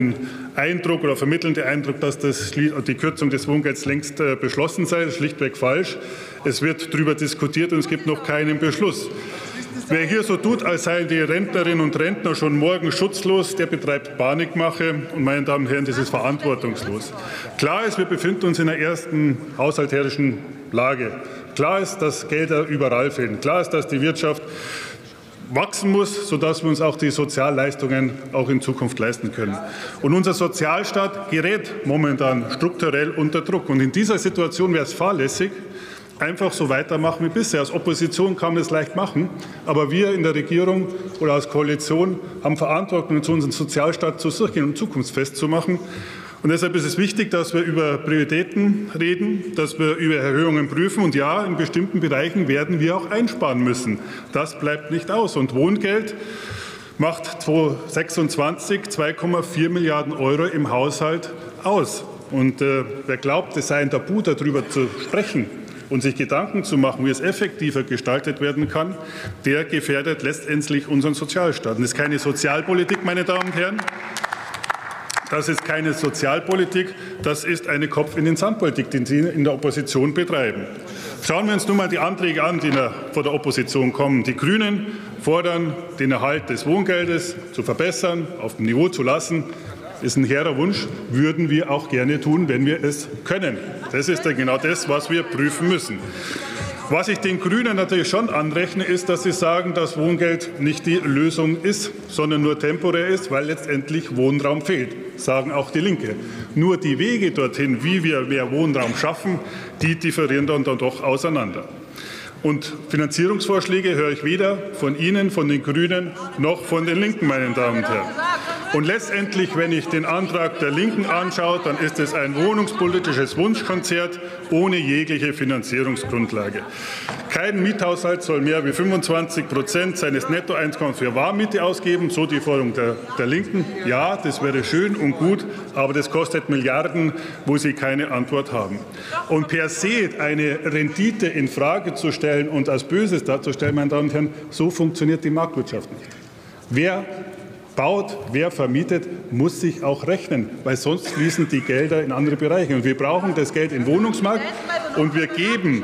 Eindruck oder vermitteln den Eindruck, dass die Kürzung des Wohngelds längst beschlossen sei. Das ist schlichtweg falsch. Es wird darüber diskutiert und es gibt noch keinen Beschluss. Wer hier so tut, als seien die Rentnerinnen und Rentner schon morgen schutzlos, der betreibt Panikmache. Und meine Damen und Herren, das ist verantwortungslos. Klar ist, wir befinden uns in der ersten haushalterischen Lage. Klar ist, dass Gelder überall fehlen. Klar ist, dass die Wirtschaft wachsen muss, sodass wir uns auch die Sozialleistungen auch in Zukunft leisten können. Und unser Sozialstaat gerät momentan strukturell unter Druck. Und in dieser Situation wäre es fahrlässig, einfach so weitermachen wie bisher. Als Opposition kann man es leicht machen, aber wir in der Regierung oder als Koalition haben Verantwortung, unseren Sozialstaat zu sichern und zukunftsfest zu machen. Und deshalb ist es wichtig, dass wir über Prioritäten reden, dass wir über Erhöhungen prüfen. Und ja, in bestimmten Bereichen werden wir auch einsparen müssen. Das bleibt nicht aus. Und Wohngeld macht 2026 2,4 Milliarden € im Haushalt aus. Und wer glaubt, es sei ein Tabu, darüber zu sprechen und sich Gedanken zu machen, wie es effektiver gestaltet werden kann, der gefährdet letztendlich unseren Sozialstaat. Und das ist keine Sozialpolitik, meine Damen und Herren. Das ist keine Sozialpolitik, das ist eine Kopf-in-den-Sand-Politik, die Sie in der Opposition betreiben. Schauen wir uns nun mal die Anträge an, die von der Opposition kommen. Die Grünen fordern, den Erhalt des Wohngeldes zu verbessern, auf dem Niveau zu lassen. Das ist ein hehrer Wunsch, würden wir auch gerne tun, wenn wir es können. Das ist dann genau das, was wir prüfen müssen. Was ich den Grünen natürlich schon anrechne, ist, dass sie sagen, dass Wohngeld nicht die Lösung ist, sondern nur temporär ist, weil letztendlich Wohnraum fehlt, sagen auch die Linke. Nur die Wege dorthin, wie wir mehr Wohnraum schaffen, die differieren dann doch auseinander. Und Finanzierungsvorschläge höre ich weder von Ihnen, von den Grünen, noch von den Linken, meine Damen und Herren. Und letztendlich, wenn ich den Antrag der Linken anschaue, dann ist es ein wohnungspolitisches Wunschkonzert ohne jegliche Finanzierungsgrundlage. Kein Miethaushalt soll mehr wie 25% seines Nettoeinkommens für Warmmiete ausgeben, so die Forderung der Linken. Ja, das wäre schön und gut, aber das kostet Milliarden, wo sie keine Antwort haben. Und per se eine Rendite in Frage zu stellen und als Böses darzustellen, meine Damen und Herren, so funktioniert die Marktwirtschaft nicht. Wer baut, wer vermietet, muss sich auch rechnen, weil sonst fließen die Gelder in andere Bereiche. Und wir brauchen das Geld im Wohnungsmarkt und wir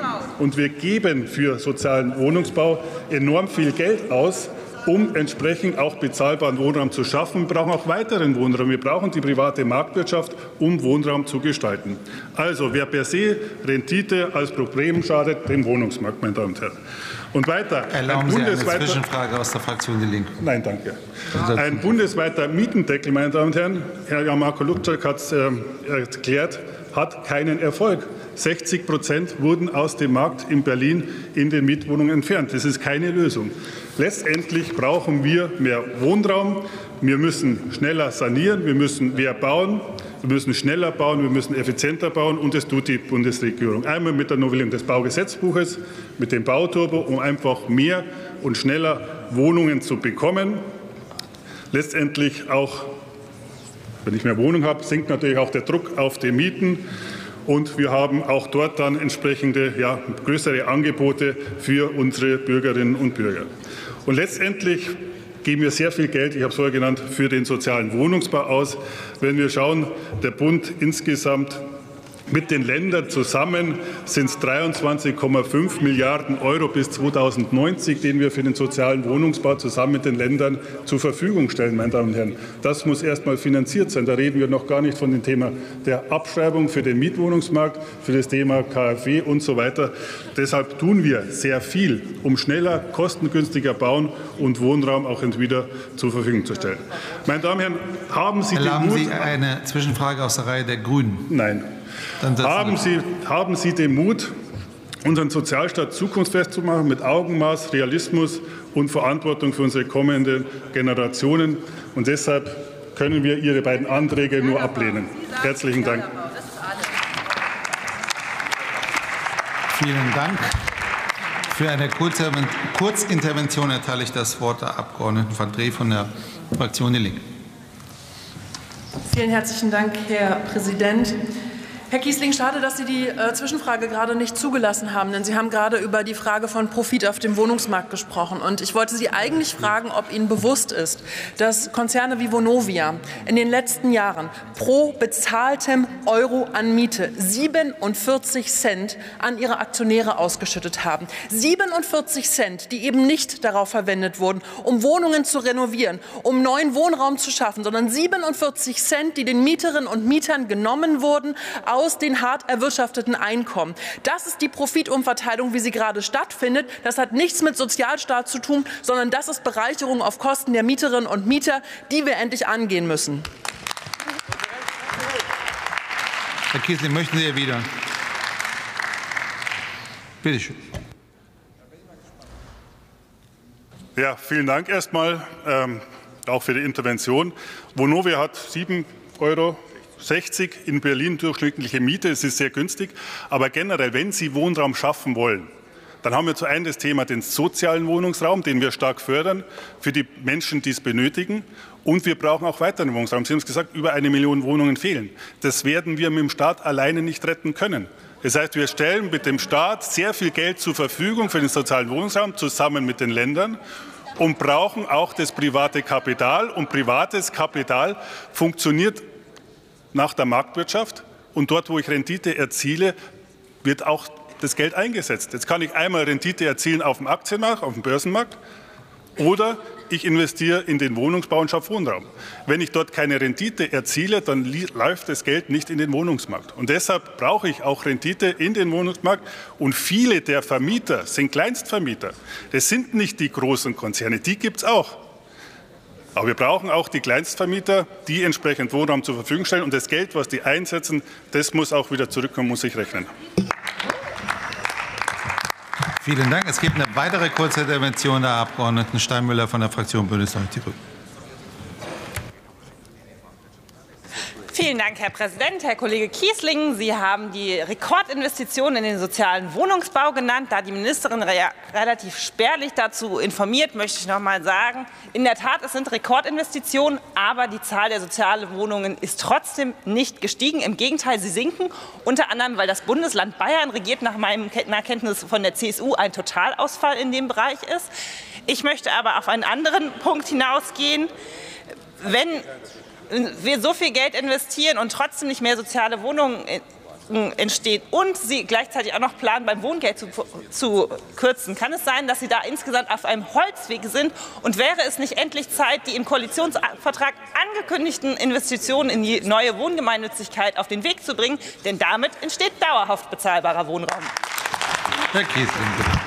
geben für sozialen Wohnungsbau enorm viel Geld aus, um entsprechend auch bezahlbaren Wohnraum zu schaffen. Wir brauchen auch weiteren Wohnraum. Wir brauchen die private Marktwirtschaft, um Wohnraum zu gestalten. Also wer per se Rendite als Problem schadet, dem Wohnungsmarkt, meine Damen und Herren. Und weiter. Erlauben Sie eine Zwischenfrage aus der Fraktion Die Linke? Nein, danke. Ein bundesweiter Mietendeckel, meine Damen und Herren, Herr Jan-Marco Lubczak hat es erklärt, hat keinen Erfolg. 60% wurden aus dem Markt in Berlin in den Mietwohnungen entfernt. Das ist keine Lösung. Letztendlich brauchen wir mehr Wohnraum. Wir müssen schneller sanieren, wir müssen mehr bauen, wir müssen schneller bauen, wir müssen effizienter bauen, und das tut die Bundesregierung. Einmal mit der Novellierung des Baugesetzbuches, mit dem Bauturbo, um einfach mehr und schneller Wohnungen zu bekommen. Letztendlich auch, wenn ich mehr Wohnung habe, sinkt natürlich auch der Druck auf die Mieten. Und wir haben auch dort dann entsprechende, größere Angebote für unsere Bürgerinnen und Bürger. Und letztendlich geben wir sehr viel Geld, ich habe es vorher genannt, für den sozialen Wohnungsbau aus. Wenn wir schauen, der Bund insgesamt mit den Ländern zusammen sind es 23,5 Milliarden € bis 2090, den wir für den sozialen Wohnungsbau zusammen mit den Ländern zur Verfügung stellen, meine Damen und Herren. Das muss erst einmal finanziert sein. Da reden wir noch gar nicht von dem Thema der Abschreibung für den Mietwohnungsmarkt, für das Thema KfW und so weiter. Deshalb tun wir sehr viel, um schneller, kostengünstiger bauen und Wohnraum auch wieder zur Verfügung zu stellen. Meine Damen und Herren, haben Sie den Mut? Erlauben Sie eine Zwischenfrage aus der Reihe der Grünen? Nein. Haben Sie den Mut, unseren Sozialstaat zukunftsfest zu machen, mit Augenmaß, Realismus und Verantwortung für unsere kommenden Generationen? Und deshalb können wir Ihre beiden Anträge nur ablehnen. Herzlichen Dank. Vielen Dank. Für eine Kurzintervention erteile ich das Wort der Abgeordneten van Dree von der Fraktion Die Linke. Vielen herzlichen Dank, Herr Präsident. Herr Kiesling, schade, dass Sie die Zwischenfrage gerade nicht zugelassen haben, denn Sie haben gerade über die Frage von Profit auf dem Wohnungsmarkt gesprochen. Und ich wollte Sie eigentlich fragen, ob Ihnen bewusst ist, dass Konzerne wie Vonovia in den letzten Jahren pro bezahltem Euro an Miete 47 Cent an ihre Aktionäre ausgeschüttet haben. 47 Cent, die eben nicht darauf verwendet wurden, um Wohnungen zu renovieren, um neuen Wohnraum zu schaffen, sondern 47 Cent, die den Mieterinnen und Mietern genommen wurden aus den hart erwirtschafteten Einkommen. Das ist die Profitumverteilung, wie sie gerade stattfindet. Das hat nichts mit Sozialstaat zu tun, sondern das ist Bereicherung auf Kosten der Mieterinnen und Mieter, die wir endlich angehen müssen. Herr Kiesling, möchten Sie erwidern? Bitte schön. Ja, vielen Dank erstmal auch für die Intervention. Vonovia hat 7,60 € in Berlin durchschnittliche Miete. Es ist sehr günstig. Aber generell, wenn Sie Wohnraum schaffen wollen, dann haben wir zu einem das Thema den sozialen Wohnungsraum, den wir stark fördern für die Menschen, die es benötigen. Und wir brauchen auch weiteren Wohnungsraum. Sie haben es gesagt, über 1 Million Wohnungen fehlen. Das werden wir mit dem Staat alleine nicht retten können. Das heißt, wir stellen mit dem Staat sehr viel Geld zur Verfügung für den sozialen Wohnungsraum zusammen mit den Ländern und brauchen auch das private Kapital. Und privates Kapital funktioniert nach der Marktwirtschaft. Und dort, wo ich Rendite erziele, wird auch das Geld eingesetzt. Jetzt kann ich einmal Rendite erzielen auf dem Aktienmarkt, auf dem Börsenmarkt, oder ich investiere in den Wohnungsbau und schaffe Wohnraum. Wenn ich dort keine Rendite erziele, dann läuft das Geld nicht in den Wohnungsmarkt. Und deshalb brauche ich auch Rendite in den Wohnungsmarkt. Und viele der Vermieter sind Kleinstvermieter. Das sind nicht die großen Konzerne, die gibt es auch. Aber wir brauchen auch die Kleinstvermieter, die entsprechend Wohnraum zur Verfügung stellen. Und das Geld, was die einsetzen, das muss auch wieder zurückkommen, muss sich rechnen. Vielen Dank. Es gibt eine weitere kurze Intervention der Abgeordneten Steinmüller von der Fraktion Bündnis 90 Die Grünen. Vielen Dank, Herr Präsident. Herr Kollege Kiesling, Sie haben die Rekordinvestitionen in den sozialen Wohnungsbau genannt. Da die Ministerin relativ spärlich dazu informiert, möchte ich noch mal sagen, in der Tat, es sind Rekordinvestitionen, aber die Zahl der sozialen Wohnungen ist trotzdem nicht gestiegen. Im Gegenteil, sie sinken, unter anderem, weil das Bundesland Bayern regiert nach meiner Kenntnis von der CSU ein Totalausfall in dem Bereich ist. Ich möchte aber auf einen anderen Punkt hinausgehen. Wenn wir so viel Geld investieren und trotzdem nicht mehr soziale Wohnungen entsteht und Sie gleichzeitig auch noch planen, beim Wohngeld zu kürzen, kann es sein, dass Sie da insgesamt auf einem Holzweg sind? Und wäre es nicht endlich Zeit, die im Koalitionsvertrag angekündigten Investitionen in die neue Wohngemeinnützigkeit auf den Weg zu bringen? Denn damit entsteht dauerhaft bezahlbarer Wohnraum. Herr Kiesling, bitte.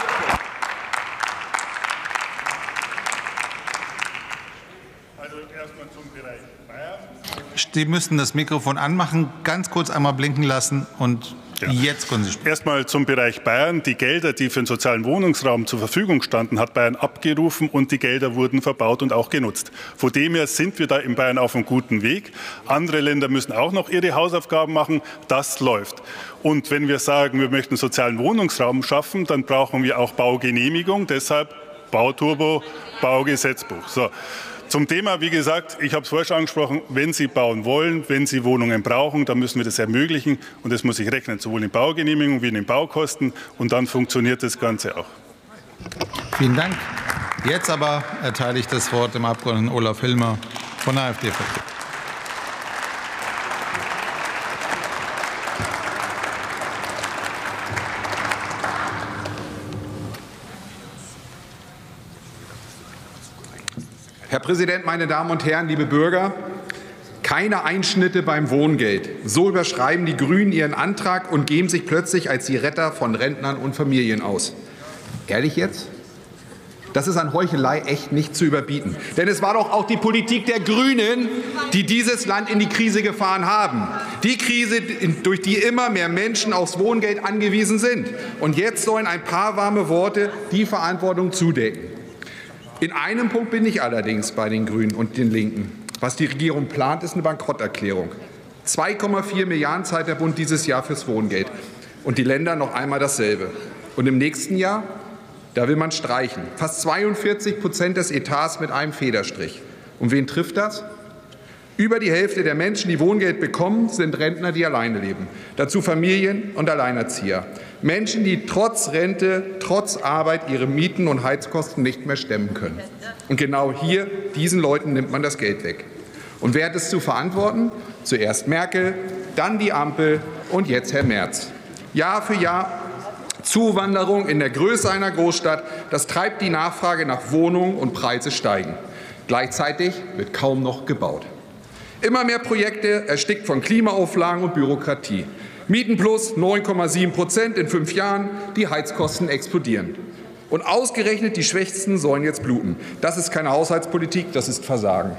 Sie müssten das Mikrofon anmachen, ganz kurz einmal blinken lassen und jetzt können Sie sprechen. Erstmal zum Bereich Bayern. Die Gelder, die für den sozialen Wohnungsraum zur Verfügung standen, hat Bayern abgerufen und die Gelder wurden verbaut und auch genutzt. Von dem her sind wir da in Bayern auf einem guten Weg. Andere Länder müssen auch noch ihre Hausaufgaben machen. Das läuft. Und wenn wir sagen, wir möchten sozialen Wohnungsraum schaffen, dann brauchen wir auch Baugenehmigung. Deshalb Bauturbo, Baugesetzbuch. So. Zum Thema, wie gesagt, ich habe es vorher schon angesprochen, wenn Sie bauen wollen, wenn Sie Wohnungen brauchen, dann müssen wir das ermöglichen. Und das muss sich rechnen, sowohl in Baugenehmigung wie in den Baukosten. Und dann funktioniert das Ganze auch. Vielen Dank. Jetzt aber erteile ich das Wort dem Abgeordneten Olaf Hilmer von der AfD-Fraktion. Herr Präsident, meine Damen und Herren, liebe Bürger! Keine Einschnitte beim Wohngeld. So überschreiben die Grünen ihren Antrag und geben sich plötzlich als die Retter von Rentnern und Familien aus. Ehrlich jetzt? Das ist an Heuchelei echt nicht zu überbieten. Denn es war doch auch die Politik der Grünen, die dieses Land in die Krise gefahren haben. Die Krise, durch die immer mehr Menschen aufs Wohngeld angewiesen sind. Und jetzt sollen ein paar warme Worte die Verantwortung zudecken. In einem Punkt bin ich allerdings bei den Grünen und den Linken. Was die Regierung plant, ist eine Bankrotterklärung. 2,4 Milliarden zahlt der Bund dieses Jahr fürs Wohngeld und die Länder noch einmal dasselbe. Und im nächsten Jahr, da will man streichen. Fast 42% des Etats mit einem Federstrich. Und wen trifft das? Über die Hälfte der Menschen, die Wohngeld bekommen, sind Rentner, die alleine leben. Dazu Familien und Alleinerzieher. Menschen, die trotz Rente, trotz Arbeit ihre Mieten und Heizkosten nicht mehr stemmen können. Und genau hier, diesen Leuten nimmt man das Geld weg. Und wer hat es zu verantworten? Zuerst Merkel, dann die Ampel und jetzt Herr Merz. Jahr für Jahr Zuwanderung in der Größe einer Großstadt, das treibt die Nachfrage nach Wohnungen und Preise steigen. Gleichzeitig wird kaum noch gebaut. Immer mehr Projekte erstickt von Klimaauflagen und Bürokratie. Mieten plus 9,7% in 5 Jahren, die Heizkosten explodieren. Und ausgerechnet die Schwächsten sollen jetzt bluten. Das ist keine Haushaltspolitik, das ist Versagen.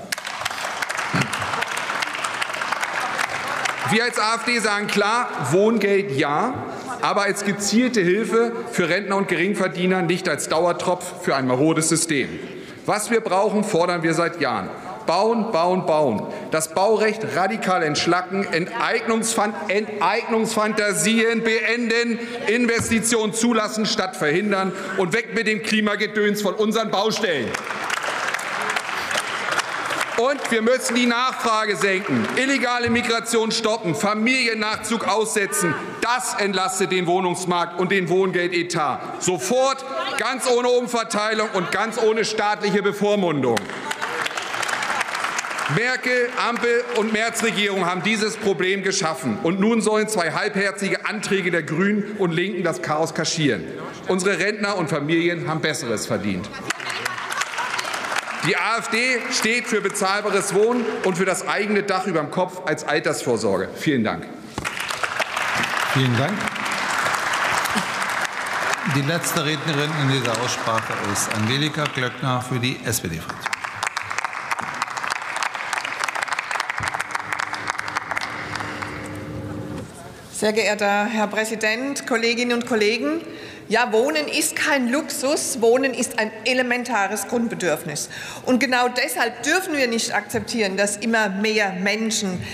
Wir als AfD sagen klar, Wohngeld ja, aber als gezielte Hilfe für Rentner und Geringverdiener, nicht als Dauertropf für ein marodes System. Was wir brauchen, fordern wir seit Jahren. Bauen, bauen, bauen. Das Baurecht radikal entschlacken, Enteignungsfantasien beenden, Investitionen zulassen statt verhindern und weg mit dem Klimagedöns von unseren Baustellen. Und wir müssen die Nachfrage senken, illegale Migration stoppen, Familiennachzug aussetzen. Das entlastet den Wohnungsmarkt und den Wohngeldetat. Sofort, ganz ohne Umverteilung und ganz ohne staatliche Bevormundung. Merkel, Ampel und Merz-Regierung haben dieses Problem geschaffen. Und nun sollen 2 halbherzige Anträge der Grünen und Linken das Chaos kaschieren. Unsere Rentner und Familien haben Besseres verdient. Die AfD steht für bezahlbares Wohnen und für das eigene Dach über dem Kopf als Altersvorsorge. Vielen Dank. Vielen Dank. Die letzte Rednerin in dieser Aussprache ist Angelika Glöckner für die SPD-Fraktion. Sehr geehrter Herr Präsident, Kolleginnen und Kollegen! Ja, Wohnen ist kein Luxus, Wohnen ist ein elementares Grundbedürfnis. Und genau deshalb dürfen wir nicht akzeptieren, dass immer mehr Menschen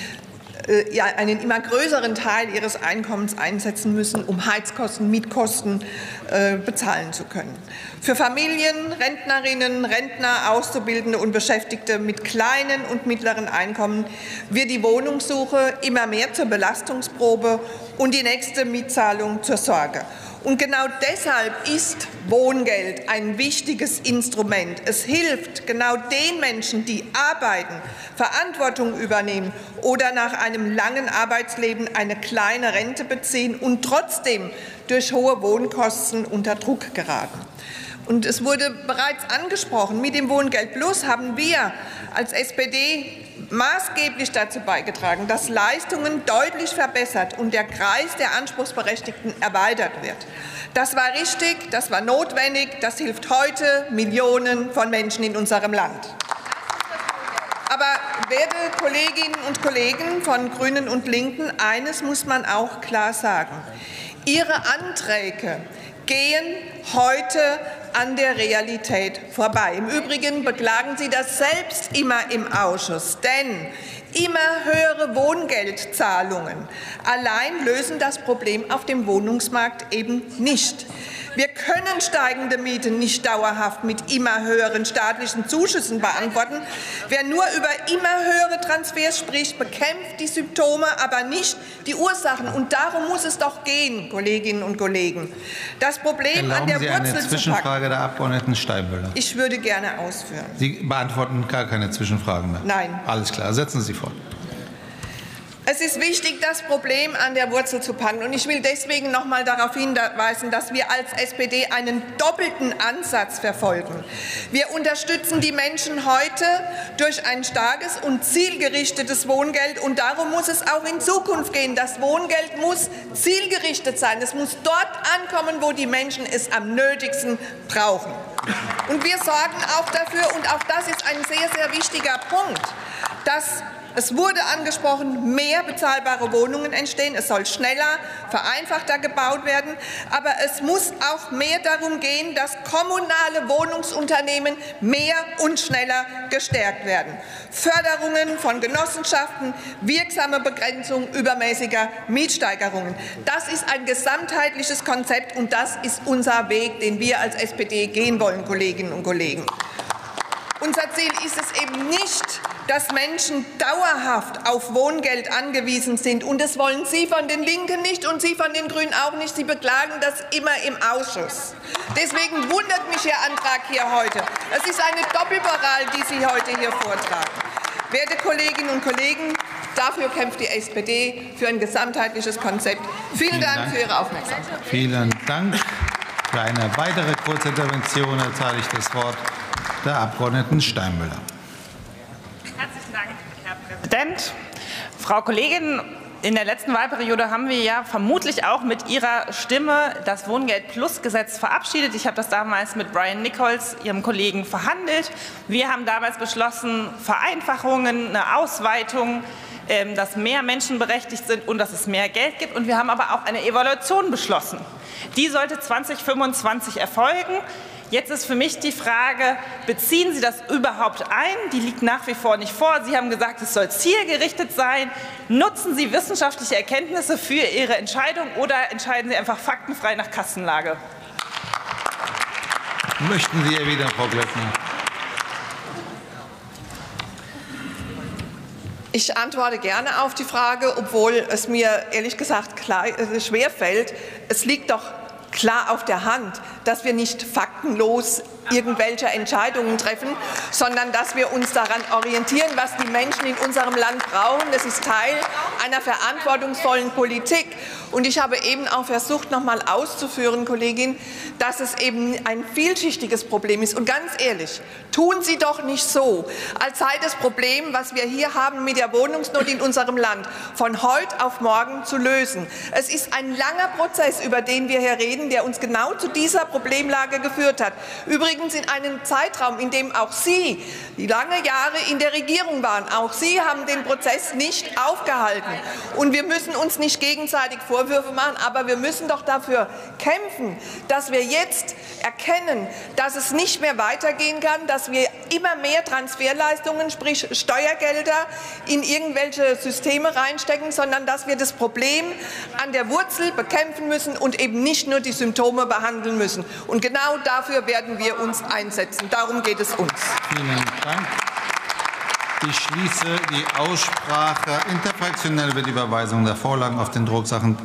einen immer größeren Teil ihres Einkommens einsetzen müssen, um Heizkosten, Mietkosten bezahlen zu können. Für Familien, Rentnerinnen, Rentner, Auszubildende und Beschäftigte mit kleinen und mittleren Einkommen wird die Wohnungssuche immer mehr zur Belastungsprobe und die nächste Mietzahlung zur Sorge. Und genau deshalb ist Wohngeld ein wichtiges Instrument. Es hilft genau den Menschen, die arbeiten, Verantwortung übernehmen oder nach einem langen Arbeitsleben eine kleine Rente beziehen und trotzdem durch hohe Wohnkosten unter Druck geraten. Und es wurde bereits angesprochen, mit dem Wohngeld Plus haben wir als SPD maßgeblich dazu beigetragen, dass Leistungen deutlich verbessert und der Kreis der Anspruchsberechtigten erweitert wird. Das war richtig, das war notwendig, das hilft heute Millionen von Menschen in unserem Land. Aber, werte Kolleginnen und Kollegen von Grünen und Linken, eines muss man auch klar sagen. Ihre Anträge gehen heute an der Realität vorbei. Im Übrigen beklagen Sie das selbst immer im Ausschuss, denn immer höhere Wohngeldzahlungen allein lösen das Problem auf dem Wohnungsmarkt eben nicht. Wir können steigende Mieten nicht dauerhaft mit immer höheren staatlichen Zuschüssen beantworten. Wer nur über immer höhere Transfers spricht, bekämpft die Symptome, aber nicht die Ursachen. Und darum muss es doch gehen, Kolleginnen und Kollegen. Das Problem an der Wurzel zu packen. Eine Zwischenfrage der Abgeordneten Steinböller. Ich würde gerne ausführen. Sie beantworten gar keine Zwischenfragen mehr? Nein. Alles klar, setzen Sie fort. Es ist wichtig, das Problem an der Wurzel zu packen. Und ich will deswegen noch einmal darauf hinweisen, dass wir als SPD einen doppelten Ansatz verfolgen. Wir unterstützen die Menschen heute durch ein starkes und zielgerichtetes Wohngeld. Und darum muss es auch in Zukunft gehen. Das Wohngeld muss zielgerichtet sein. Es muss dort ankommen, wo die Menschen es am nötigsten brauchen. Und wir sorgen auch dafür, und auch das ist ein sehr, sehr wichtiger Punkt, dass es wurde angesprochen, mehr bezahlbare Wohnungen entstehen. Es soll schneller, vereinfachter gebaut werden. Aber es muss auch mehr darum gehen, dass kommunale Wohnungsunternehmen mehr und schneller gestärkt werden. Förderungen von Genossenschaften, wirksame Begrenzung übermäßiger Mietsteigerungen. Das ist ein gesamtheitliches Konzept, und das ist unser Weg, den wir als SPD gehen wollen, Kolleginnen und Kollegen. Unser Ziel ist es eben nicht, dass Menschen dauerhaft auf Wohngeld angewiesen sind. Und das wollen Sie von den Linken nicht und Sie von den Grünen auch nicht. Sie beklagen das immer im Ausschuss. Deswegen wundert mich Ihr Antrag hier heute. Es ist eine Doppelmoral, die Sie heute hier vortragen. Werte Kolleginnen und Kollegen, dafür kämpft die SPD, für ein gesamtheitliches Konzept. Vielen Dank für Ihre Aufmerksamkeit. Vielen Dank. Für eine weitere Kurzintervention erteile ich das Wort der Abgeordneten Steinmüller. Herzlichen Dank, Herr Präsident. Frau Kollegin, in der letzten Wahlperiode haben wir ja vermutlich auch mit Ihrer Stimme das Wohngeld-Plus-Gesetz verabschiedet. Ich habe das damals mit Brian Nichols, Ihrem Kollegen, verhandelt. Wir haben damals beschlossen, Vereinfachungen, eine Ausweitung, dass mehr Menschen berechtigt sind und dass es mehr Geld gibt. Und wir haben aber auch eine Evaluation beschlossen. Die sollte 2025 erfolgen. Jetzt ist für mich die Frage, beziehen Sie das überhaupt ein? Die liegt nach wie vor nicht vor. Sie haben gesagt, es soll zielgerichtet sein. Nutzen Sie wissenschaftliche Erkenntnisse für Ihre Entscheidung oder entscheiden Sie einfach faktenfrei nach Kassenlage? Möchten Sie erwidern, Frau Glöckner? Ich antworte gerne auf die Frage, obwohl es mir ehrlich gesagt schwerfällt. Es liegt doch klar auf der Hand, dass wir nicht faktenlos irgendwelche Entscheidungen treffen, sondern dass wir uns daran orientieren, was die Menschen in unserem Land brauchen. Das ist Teil einer verantwortungsvollen Politik. Und ich habe eben auch versucht, noch mal auszuführen, Kollegin, dass es eben ein vielschichtiges Problem ist. Und ganz ehrlich, tun Sie doch nicht so, als sei das Problem, was wir hier haben mit der Wohnungsnot in unserem Land, von heute auf morgen zu lösen. Es ist ein langer Prozess, über den wir hier reden, der uns genau zu dieser Problemlage geführt hat. Übrigens in einem Zeitraum, in dem auch Sie lange Jahre in der Regierung waren. Auch Sie haben den Prozess nicht aufgehalten. Und wir müssen uns nicht gegenseitig Vorwürfe machen, aber wir müssen doch dafür kämpfen, dass wir jetzt erkennen, dass es nicht mehr weitergehen kann, dass wir immer mehr Transferleistungen, sprich Steuergelder, in irgendwelche Systeme reinstecken, sondern dass wir das Problem an der Wurzel bekämpfen müssen und eben nicht nur die Symptome behandeln müssen. Und genau dafür werden wir uns einsetzen. Darum geht es uns. Vielen Dank. Ich schließe die Aussprache. Interfraktionell wird die Überweisung der Vorlagen auf den Drucksachen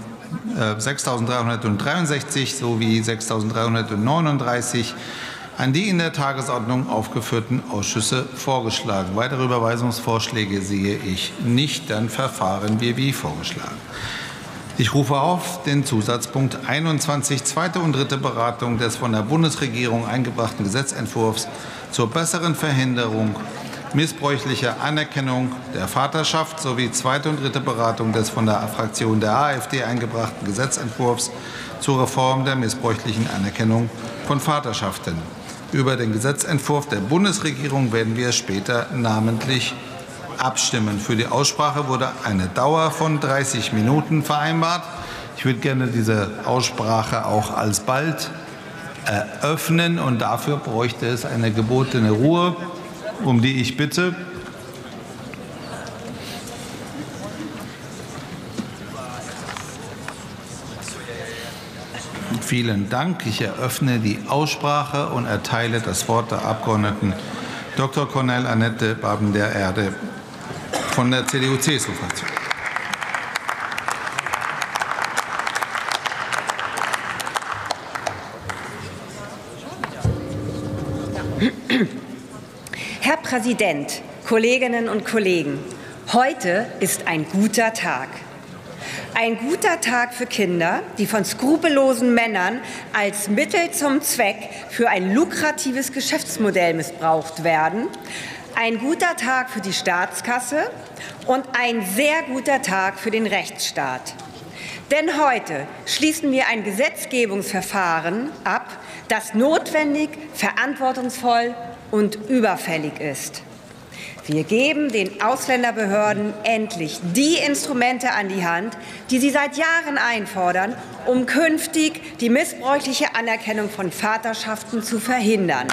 6.363 sowie 6.339 an die in der Tagesordnung aufgeführten Ausschüsse vorgeschlagen. Weitere Überweisungsvorschläge sehe ich nicht. Dann verfahren wir wie vorgeschlagen. Ich rufe auf den Zusatzpunkt 21, zweite und dritte Beratung des von der Bundesregierung eingebrachten Gesetzentwurfs zur besseren Verhinderung missbräuchlicher Anerkennung der Vaterschaft sowie zweite und dritte Beratung des von der Fraktion der AfD eingebrachten Gesetzentwurfs zur Reform der missbräuchlichen Anerkennung von Vaterschaften. Über den Gesetzentwurf der Bundesregierung werden wir später namentlich abstimmen. Für die Aussprache wurde eine Dauer von 30 Minuten vereinbart. Ich würde gerne diese Aussprache auch alsbald eröffnen und dafür bräuchte es eine gebotene Ruhe, um die ich bitte. Vielen Dank. Ich eröffne die Aussprache und erteile das Wort der Abgeordneten Dr. Corneille Annette Baben-der-Erde von der CDU-CSU-Fraktion. Herr Präsident, Kolleginnen und Kollegen! Heute ist ein guter Tag. Ein guter Tag für Kinder, die von skrupellosen Männern als Mittel zum Zweck für ein lukratives Geschäftsmodell missbraucht werden. Ein guter Tag für die Staatskasse und ein sehr guter Tag für den Rechtsstaat. Denn heute schließen wir ein Gesetzgebungsverfahren ab, das notwendig, verantwortungsvoll und überfällig ist. Wir geben den Ausländerbehörden endlich die Instrumente an die Hand, die sie seit Jahren einfordern, um künftig die missbräuchliche Anerkennung von Vaterschaften zu verhindern.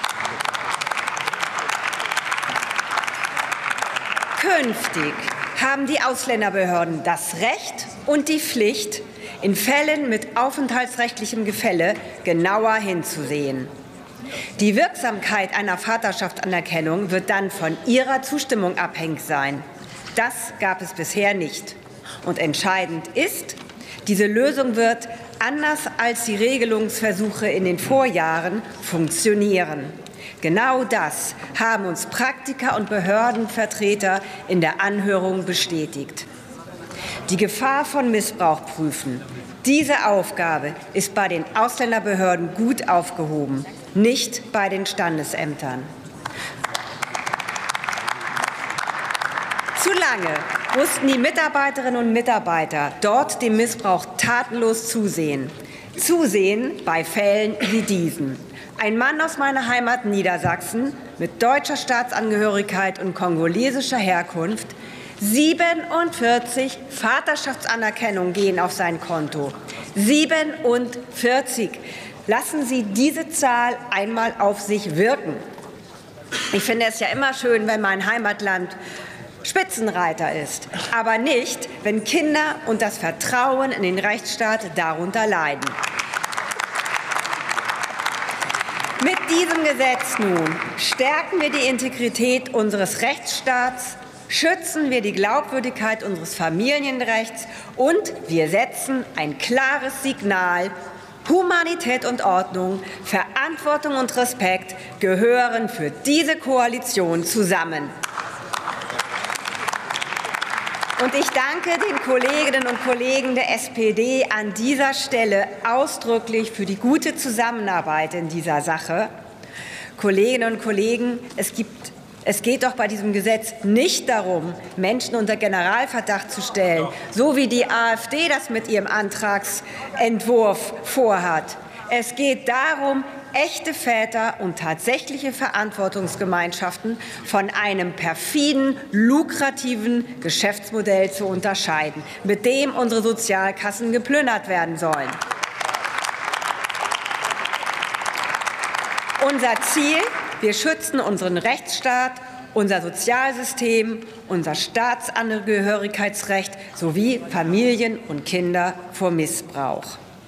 Künftig haben die Ausländerbehörden das Recht und die Pflicht, in Fällen mit aufenthaltsrechtlichem Gefälle genauer hinzusehen. Die Wirksamkeit einer Vaterschaftsanerkennung wird dann von ihrer Zustimmung abhängig sein. Das gab es bisher nicht. Und entscheidend ist, diese Lösung wird, anders als die Regelungsversuche in den Vorjahren, funktionieren. Genau das haben uns Praktiker und Behördenvertreter in der Anhörung bestätigt. Die Gefahr von Missbrauch prüfen. Diese Aufgabe ist bei den Ausländerbehörden gut aufgehoben, nicht bei den Standesämtern. Zu lange mussten die Mitarbeiterinnen und Mitarbeiter dort dem Missbrauch tatenlos zusehen. Zusehen bei Fällen wie diesen. Ein Mann aus meiner Heimat Niedersachsen mit deutscher Staatsangehörigkeit und kongolesischer Herkunft. 47 Vaterschaftsanerkennungen gehen auf sein Konto. 47. Lassen Sie diese Zahl einmal auf sich wirken. Ich finde es ja immer schön, wenn mein Heimatland Spitzenreiter ist, aber nicht, wenn Kinder und das Vertrauen in den Rechtsstaat darunter leiden. Mit diesem Gesetz nun stärken wir die Integrität unseres Rechtsstaats, schützen wir die Glaubwürdigkeit unseres Familienrechts und wir setzen ein klares Signal: Humanität und Ordnung, Verantwortung und Respekt gehören für diese Koalition zusammen. Und ich danke den Kolleginnen und Kollegen der SPD an dieser Stelle ausdrücklich für die gute Zusammenarbeit in dieser Sache. Kolleginnen und Kollegen, es geht doch bei diesem Gesetz nicht darum, Menschen unter Generalverdacht zu stellen, so wie die AfD das mit ihrem Antragsentwurf vorhat. Es geht darum, echte Väter und tatsächliche Verantwortungsgemeinschaften von einem perfiden, lukrativen Geschäftsmodell zu unterscheiden, mit dem unsere Sozialkassen geplündert werden sollen. Unser Ziel: Wir schützen unseren Rechtsstaat, unser Sozialsystem, unser Staatsangehörigkeitsrecht sowie Familien und Kinder vor Missbrauch.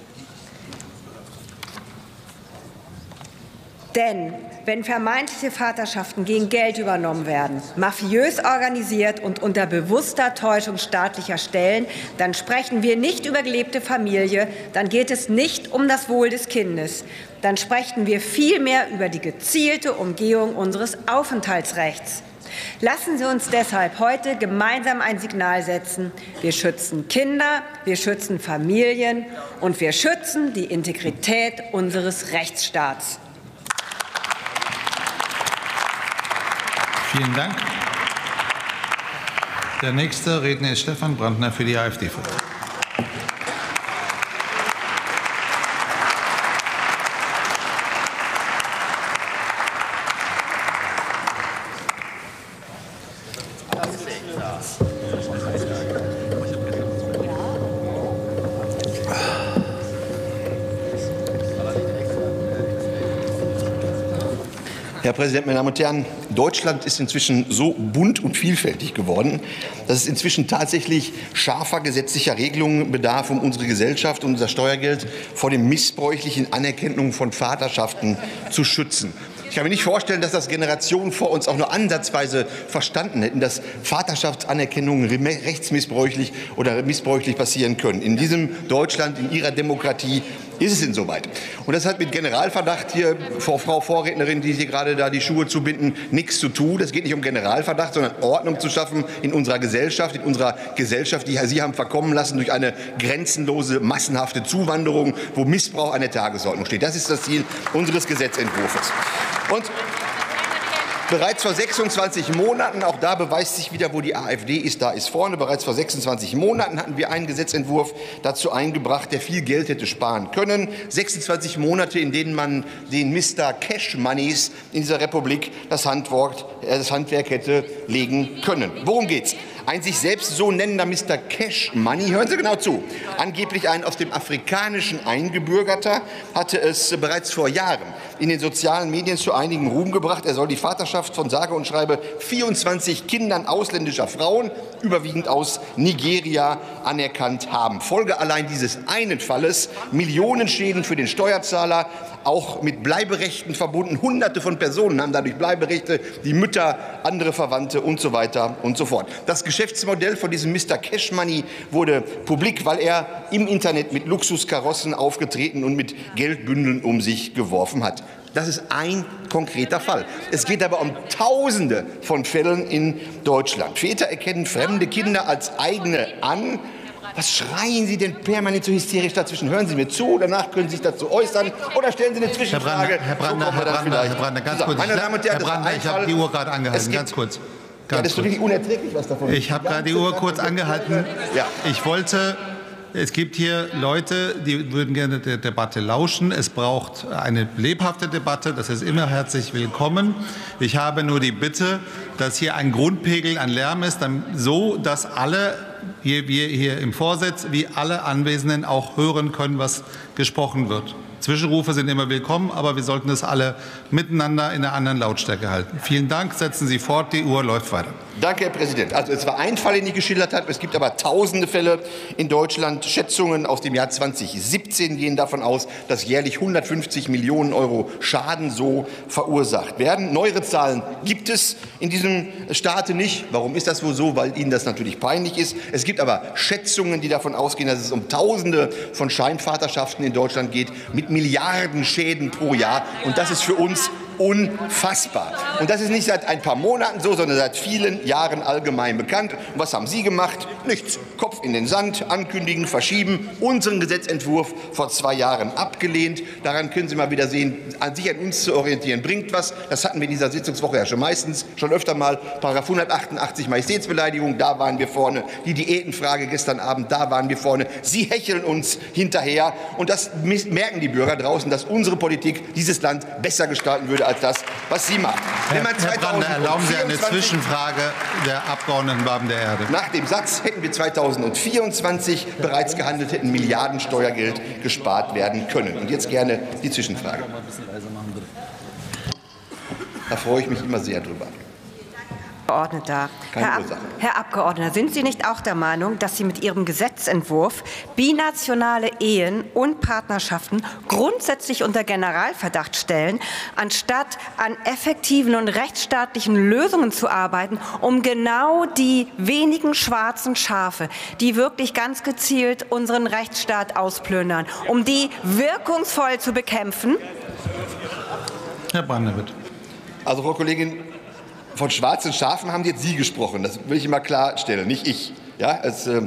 Denn wenn vermeintliche Vaterschaften gegen Geld übernommen werden, mafiös organisiert und unter bewusster Täuschung staatlicher Stellen, dann sprechen wir nicht über gelebte Familie, dann geht es nicht um das Wohl des Kindes. Dann sprechen wir vielmehr über die gezielte Umgehung unseres Aufenthaltsrechts. Lassen Sie uns deshalb heute gemeinsam ein Signal setzen. Wir schützen Kinder, wir schützen Familien und wir schützen die Integrität unseres Rechtsstaats. Vielen Dank. Der nächste Redner ist Stefan Brandner für die AfD-Fraktion. Herr Präsident, meine Damen und Herren! Deutschland ist inzwischen so bunt und vielfältig geworden, dass es inzwischen tatsächlich scharfer gesetzlicher Regelungen bedarf, um unsere Gesellschaft und unser Steuergeld vor dem missbräuchlichen Anerkennung von Vaterschaften zu schützen. Ich kann mir nicht vorstellen, dass das Generationen vor uns auch nur ansatzweise verstanden hätten, dass Vaterschaftsanerkennungen rechtsmissbräuchlich oder missbräuchlich passieren können. In diesem Deutschland, in Ihrer Demokratie, ist es insoweit. Und das hat mit Generalverdacht hier, Frau Vorrednerin, die hier gerade da die Schuhe zubinden, nichts zu tun. Es geht nicht um Generalverdacht, sondern Ordnung zu schaffen in unserer Gesellschaft, die Sie haben verkommen lassen durch eine grenzenlose, massenhafte Zuwanderung, wo Missbrauch an der Tagesordnung steht. Das ist das Ziel unseres Gesetzentwurfs. Und bereits vor 26 Monaten, auch da beweist sich wieder, wo die AfD ist, da ist vorne, bereits vor 26 Monaten hatten wir einen Gesetzentwurf dazu eingebracht, der viel Geld hätte sparen können. 26 Monate, in denen man den Mr. Cash Moneys in dieser Republik das Handwerk hätte legen können. Worum geht's? Ein sich selbst so nennender Mr. Cash Money, hören Sie genau zu, angeblich ein aus dem Afrikanischen Eingebürgerter, hatte es bereits vor Jahren in den sozialen Medien zu einigem Ruhm gebracht. Er soll die Vaterschaft von sage und schreibe 24 Kindern ausländischer Frauen, überwiegend aus Nigeria, anerkannt haben. Folge allein dieses einen Falles: Millionenschäden für den Steuerzahler, auch mit Bleiberechten verbunden. Hunderte von Personen haben dadurch Bleiberechte, die Mütter, andere Verwandte und so weiter und so fort. Das Geschäftsmodell von diesem Mr. Cash Money wurde publik, weil er im Internet mit Luxuskarossen aufgetreten und mit Geldbündeln um sich geworfen hat. Das ist ein konkreter Fall. Es geht aber um Tausende von Fällen in Deutschland. Väter erkennen fremde Kinder als eigene an. Was schreien Sie denn permanent so hysterisch dazwischen? Hören Sie mir zu, danach können Sie sich dazu äußern oder stellen Sie eine Zwischenfrage. Herr Brandner, ganz kurz. Meine Damen und Herren, Herr Brandner, ich habe die Uhr gerade angehalten, ganz kurz. Ja, das ist doch wirklich unerträglich, was davon ist. Ich habe gerade die Uhr kurz angehalten. Ja. Ich wollte... Es gibt hier Leute, die würden gerne der Debatte lauschen. Es braucht eine lebhafte Debatte. Das ist immer herzlich willkommen. Ich habe nur die Bitte, dass hier ein Grundpegel an Lärm ist, so dass alle, wir hier im Vorsitz, wie alle Anwesenden auch hören können, was gesprochen wird. Zwischenrufe sind immer willkommen, aber wir sollten das alle miteinander in einer anderen Lautstärke halten. Vielen Dank. Setzen Sie fort. Die Uhr läuft weiter. Danke, Herr Präsident. Also es war ein Fall, den ich geschildert habe. Es gibt aber tausende Fälle in Deutschland. Schätzungen aus dem Jahr 2017 gehen davon aus, dass jährlich 150 Millionen € Schaden so verursacht werden. Neuere Zahlen gibt es in diesem Staate nicht. Warum ist das wohl so? Weil Ihnen das natürlich peinlich ist. Es gibt aber Schätzungen, die davon ausgehen, dass es um Tausende von Scheinvaterschaften in Deutschland geht, mit Milliarden Schäden pro Jahr. Und das ist für uns unfassbar. Und das ist nicht seit ein paar Monaten so, sondern seit vielen Jahren allgemein bekannt. Und was haben Sie gemacht? Nichts. Kopf in den Sand, ankündigen, verschieben, unseren Gesetzentwurf vor 2 Jahren abgelehnt. Daran können Sie mal wieder sehen, an sich an uns zu orientieren bringt was. Das hatten wir in dieser Sitzungswoche ja schon öfter mal. Paragraph 188 Majestätsbeleidigung, da waren wir vorne. Die Diätenfrage gestern Abend, da waren wir vorne. Sie hecheln uns hinterher. Und das merken die Bürger draußen, dass unsere Politik dieses Land besser gestalten würde als das, was Sie machen. Herr Brandner, erlauben Sie eine Zwischenfrage der Abgeordneten Baben-der-Erde. Nach dem Satz hätten wir 2024 bereits gehandelt, hätten Milliarden Steuergeld gespart werden können. Und jetzt gerne die Zwischenfrage. Da freue ich mich immer sehr drüber. Herr Abgeordneter, sind Sie nicht auch der Meinung, dass Sie mit Ihrem Gesetzentwurf binationale Ehen und Partnerschaften grundsätzlich unter Generalverdacht stellen, anstatt an effektiven und rechtsstaatlichen Lösungen zu arbeiten, um genau die wenigen schwarzen Schafe, die wirklich ganz gezielt unseren Rechtsstaat ausplündern, um die wirkungsvoll zu bekämpfen? Herr Brandner, bitte. Also, Frau Kollegin, von schwarzen Schafen haben jetzt Sie gesprochen. Das will ich immer klarstellen, nicht ich. Ja,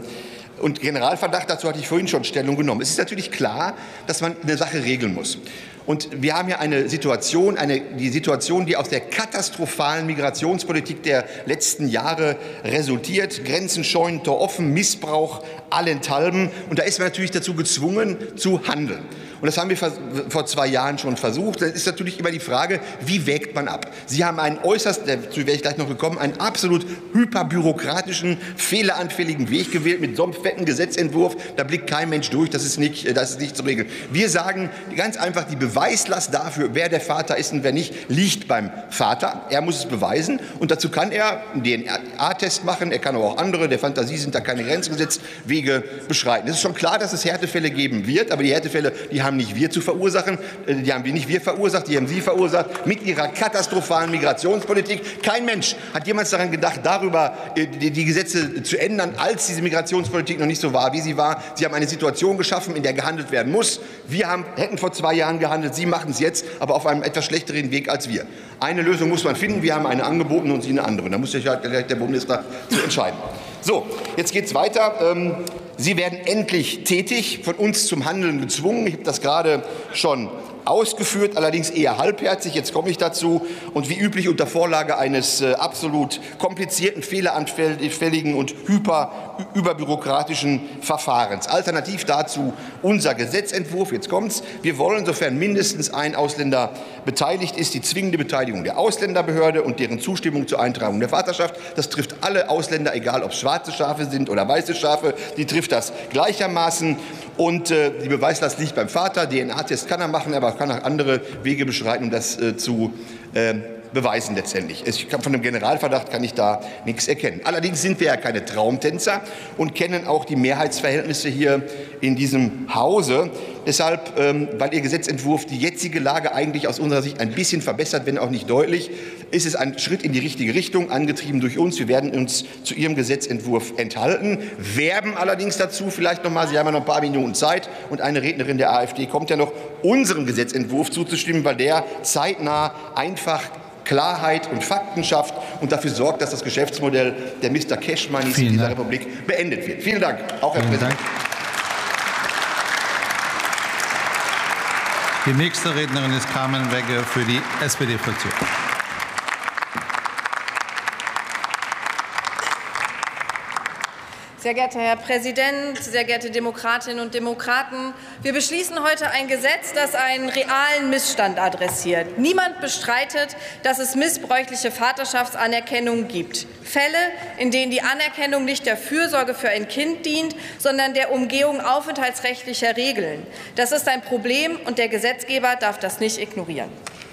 und Generalverdacht, dazu hatte ich vorhin schon Stellung genommen. Es ist natürlich klar, dass man eine Sache regeln muss. Und wir haben hier eine Situation, die Situation, die aus der katastrophalen Migrationspolitik der letzten Jahre resultiert. Grenzen, Scheunentor offen, Missbrauch allenthalben. Und da ist man natürlich dazu gezwungen, zu handeln. Und das haben wir vor 2 Jahren schon versucht. Dann ist natürlich immer die Frage, wie wägt man ab? Sie haben einen äußerst, dazu werde ich gleich noch gekommen, einen absolut hyperbürokratischen, fehleranfälligen Weg gewählt mit so einem fetten Gesetzentwurf. Da blickt kein Mensch durch, das ist nicht zu regeln. Wir sagen ganz einfach, die Beweislast dafür, wer der Vater ist und wer nicht, liegt beim Vater. Er muss es beweisen und dazu kann er einen DNA-Test machen. Er kann aber auch andere, der Fantasie sind da keine Grenzen gesetzt, Wege beschreiten. Es ist schon klar, dass es Härtefälle geben wird, aber die Härtefälle, die haben nicht wir zu verursachen, die haben nicht wir verursacht, die haben Sie verursacht mit Ihrer katastrophalen Migrationspolitik. Kein Mensch hat jemals daran gedacht, darüber die Gesetze zu ändern, als diese Migrationspolitik noch nicht so war, wie sie war. Sie haben eine Situation geschaffen, in der gehandelt werden muss. Wir hätten vor 2 Jahren gehandelt, Sie machen es jetzt, aber auf einem etwas schlechteren Weg als wir. Eine Lösung muss man finden, wir haben eine angeboten und Sie eine andere. Da muss sich halt gleich der Bundesrat zu entscheiden. So, jetzt geht es weiter. Sie werden endlich tätig, von uns zum Handeln gezwungen. Ich habe das gerade schon ausgeführt, allerdings eher halbherzig. Jetzt komme ich dazu. Und wie üblich unter Vorlage eines absolut komplizierten, fehleranfälligen und überbürokratischen Verfahrens. Alternativ dazu unser Gesetzentwurf. Jetzt kommt's. Wir wollen, sofern mindestens ein Ausländer beteiligt ist, die zwingende Beteiligung der Ausländerbehörde und deren Zustimmung zur Eintragung der Vaterschaft. Das trifft alle Ausländer, egal ob es schwarze Schafe sind oder weiße Schafe. Die trifft das gleichermaßen. Und die Beweislast liegt beim Vater. DNA-Test kann er machen, aber er kann auch andere Wege beschreiten, um das zu beweisen letztendlich. Von dem Generalverdacht kann ich da nichts erkennen. Allerdings sind wir ja keine Traumtänzer und kennen auch die Mehrheitsverhältnisse hier in diesem Hause. Deshalb, weil Ihr Gesetzentwurf die jetzige Lage eigentlich aus unserer Sicht ein bisschen verbessert, wenn auch nicht deutlich, ist es ein Schritt in die richtige Richtung, angetrieben durch uns. Wir werden uns zu Ihrem Gesetzentwurf enthalten, werben allerdings dazu, vielleicht noch mal, Sie haben ja noch ein paar Minuten Zeit und eine Rednerin der AfD kommt ja noch, unserem Gesetzentwurf zuzustimmen, weil der zeitnah einfach Klarheit und Fakten schafft und dafür sorgt, dass das Geschäftsmodell der Mr. Cash-Moneys in dieser Republik beendet wird. Vielen Dank, auch Herr Präsident. Die nächste Rednerin ist Carmen Wegge für die SPD-Fraktion. Sehr geehrter Herr Präsident, sehr geehrte Demokratinnen und Demokraten! Wir beschließen heute ein Gesetz, das einen realen Missstand adressiert. Niemand bestreitet, dass es missbräuchliche Vaterschaftsanerkennung gibt. Fälle, in denen die Anerkennung nicht der Fürsorge für ein Kind dient, sondern der Umgehung aufenthaltsrechtlicher Regeln. Das ist ein Problem, und der Gesetzgeber darf das nicht ignorieren.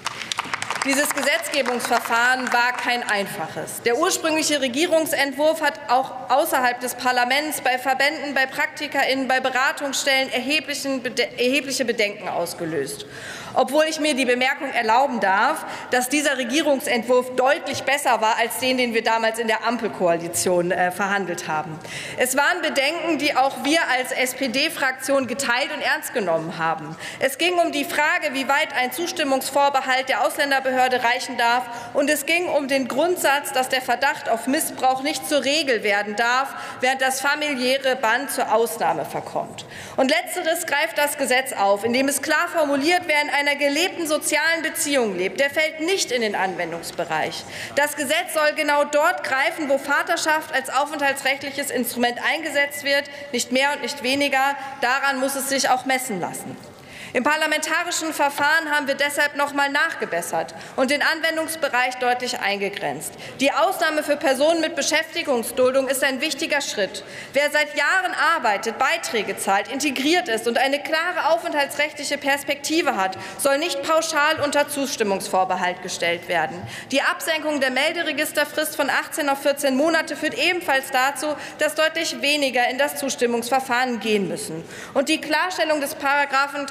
Dieses Gesetzgebungsverfahren war kein einfaches. Der ursprüngliche Regierungsentwurf hat auch außerhalb des Parlaments, bei Verbänden, bei PraktikerInnen, bei Beratungsstellen erhebliche Bedenken ausgelöst. Obwohl ich mir die Bemerkung erlauben darf, dass dieser Regierungsentwurf deutlich besser war als den wir damals in der Ampelkoalition verhandelt haben. Es waren Bedenken, die auch wir als SPD-Fraktion geteilt und ernst genommen haben. Es ging um die Frage, wie weit ein Zustimmungsvorbehalt der Ausländerbehörde reichen darf, und es ging um den Grundsatz, dass der Verdacht auf Missbrauch nicht zur Regel werden darf, während das familiäre Band zur Ausnahme verkommt. Und Letzteres greift das Gesetz auf, indem es klar formuliert, wer in einer gelebten sozialen Beziehung lebt, der fällt nicht in den Anwendungsbereich. Das Gesetz soll genau dort greifen, wo Vaterschaft als aufenthaltsrechtliches Instrument eingesetzt wird, nicht mehr und nicht weniger. Daran muss es sich auch messen lassen. Im parlamentarischen Verfahren haben wir deshalb noch einmal nachgebessert und den Anwendungsbereich deutlich eingegrenzt. Die Ausnahme für Personen mit Beschäftigungsduldung ist ein wichtiger Schritt. Wer seit Jahren arbeitet, Beiträge zahlt, integriert ist und eine klare aufenthaltsrechtliche Perspektive hat, soll nicht pauschal unter Zustimmungsvorbehalt gestellt werden. Die Absenkung der Melderegisterfrist von 18 auf 14 Monate führt ebenfalls dazu, dass deutlich weniger in das Zustimmungsverfahren gehen müssen. Und die Klarstellung des Paragraphen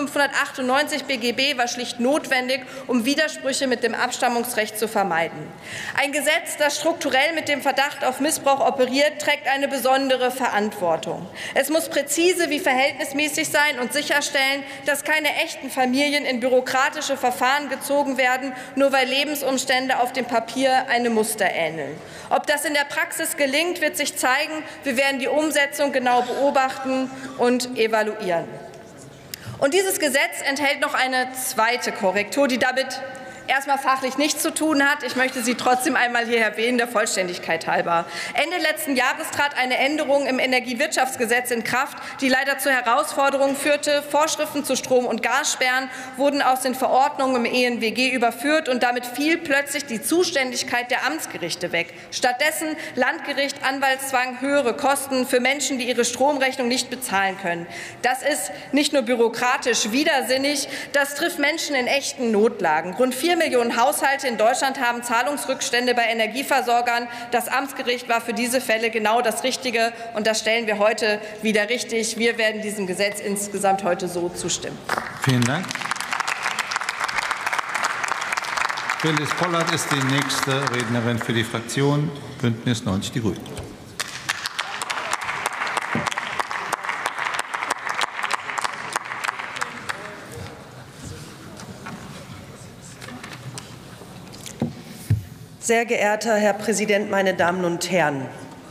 1598 BGB war schlicht notwendig, um Widersprüche mit dem Abstammungsrecht zu vermeiden. Ein Gesetz, das strukturell mit dem Verdacht auf Missbrauch operiert, trägt eine besondere Verantwortung. Es muss präzise wie verhältnismäßig sein und sicherstellen, dass keine echten Familien in bürokratische Verfahren gezogen werden, nur weil Lebensumstände auf dem Papier einem Muster ähneln. Ob das in der Praxis gelingt, wird sich zeigen. Wir werden die Umsetzung genau beobachten und evaluieren. Und dieses Gesetz enthält noch eine zweite Korrektur, die damit erstmal fachlich nichts zu tun hat. Ich möchte sie trotzdem einmal hier erwähnen, der Vollständigkeit halber. Ende letzten Jahres trat eine Änderung im Energiewirtschaftsgesetz in Kraft, die leider zu Herausforderungen führte. Vorschriften zu Strom- und Gassperren wurden aus den Verordnungen im EnWG überführt, und damit fiel plötzlich die Zuständigkeit der Amtsgerichte weg. Stattdessen Landgericht, Anwaltszwang, höhere Kosten für Menschen, die ihre Stromrechnung nicht bezahlen können. Das ist nicht nur bürokratisch widersinnig, das trifft Menschen in echten Notlagen. Rund 4 Millionen Haushalte in Deutschland haben Zahlungsrückstände bei Energieversorgern. Das Amtsgericht war für diese Fälle genau das Richtige, und das stellen wir heute wieder richtig. Wir werden diesem Gesetz insgesamt heute so zustimmen. Vielen Dank. Phyllis Pollert ist die nächste Rednerin für die Fraktion Bündnis 90 Die Grünen. Sehr geehrter Herr Präsident, meine Damen und Herren!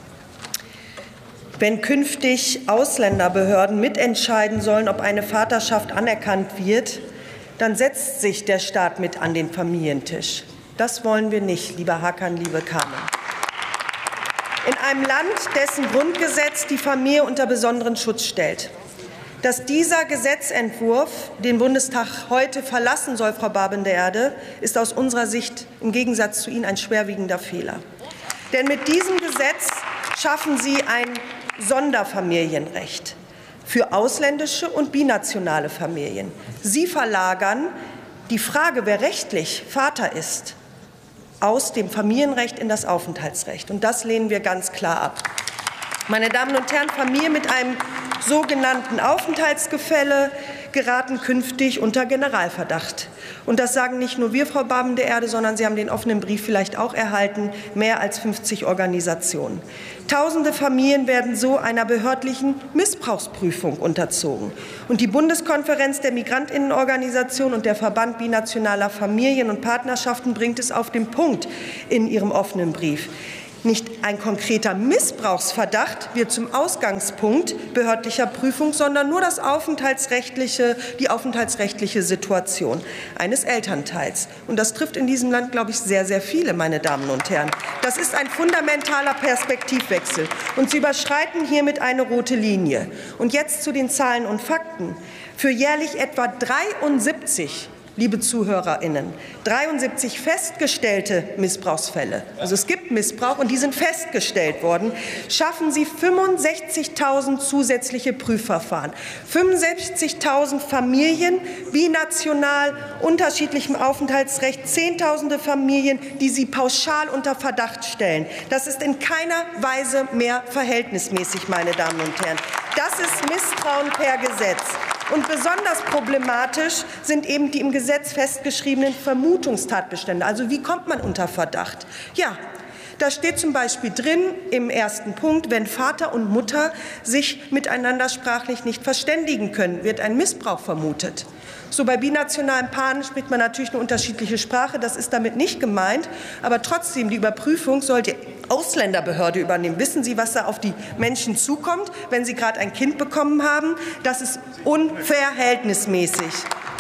Wenn künftig Ausländerbehörden mitentscheiden sollen, ob eine Vaterschaft anerkannt wird, dann setzt sich der Staat mit an den Familientisch. Das wollen wir nicht, lieber Hakan, liebe Carmen. In einem Land, dessen Grundgesetz die Familie unter besonderen Schutz stellt. Dass dieser Gesetzentwurf den Bundestag heute verlassen soll, Frau Babende-Erde, ist aus unserer Sicht im Gegensatz zu Ihnen ein schwerwiegender Fehler. Denn mit diesem Gesetz schaffen Sie ein Sonderfamilienrecht für ausländische und binationale Familien. Sie verlagern die Frage, wer rechtlich Vater ist, aus dem Familienrecht in das Aufenthaltsrecht. Und das lehnen wir ganz klar ab. Meine Damen und Herren, Familien mit einem sogenannten Aufenthaltsgefälle geraten künftig unter Generalverdacht. Und das sagen nicht nur wir, Frau Babende-Erde, sondern Sie haben den offenen Brief vielleicht auch erhalten, mehr als 50 Organisationen. Tausende Familien werden so einer behördlichen Missbrauchsprüfung unterzogen. Und die Bundeskonferenz der Migrantinnenorganisationen und der Verband binationaler Familien und Partnerschaften bringt es auf den Punkt in ihrem offenen Brief. Nicht ein konkreter Missbrauchsverdacht wird zum Ausgangspunkt behördlicher Prüfung, sondern nur die aufenthaltsrechtliche Situation eines Elternteils. Und das trifft in diesem Land, glaube ich, sehr, sehr viele, meine Damen und Herren. Das ist ein fundamentaler Perspektivwechsel. Und Sie überschreiten hiermit eine rote Linie. Und jetzt zu den Zahlen und Fakten. Für jährlich etwa 73, liebe ZuhörerInnen, 73 festgestellte Missbrauchsfälle, also es gibt Missbrauch und die sind festgestellt worden, schaffen Sie 65.000 zusätzliche Prüfverfahren. 65.000 Familien, binational, unterschiedlichem Aufenthaltsrecht, Zehntausende Familien, die Sie pauschal unter Verdacht stellen. Das ist in keiner Weise mehr verhältnismäßig, meine Damen und Herren. Das ist Misstrauen per Gesetz. Und besonders problematisch sind eben die im Gesetz festgeschriebenen Vermutungstatbestände. Also wie kommt man unter Verdacht? Ja, da steht zum Beispiel drin im ersten Punkt, wenn Vater und Mutter sich miteinander sprachlich nicht verständigen können, wird ein Missbrauch vermutet. So bei binationalen Paaren spricht man natürlich eine unterschiedliche Sprache, das ist damit nicht gemeint, aber trotzdem, die Überprüfung soll die Ausländerbehörde übernehmen. Wissen Sie, was da auf die Menschen zukommt, wenn sie gerade ein Kind bekommen haben? Das ist unverhältnismäßig.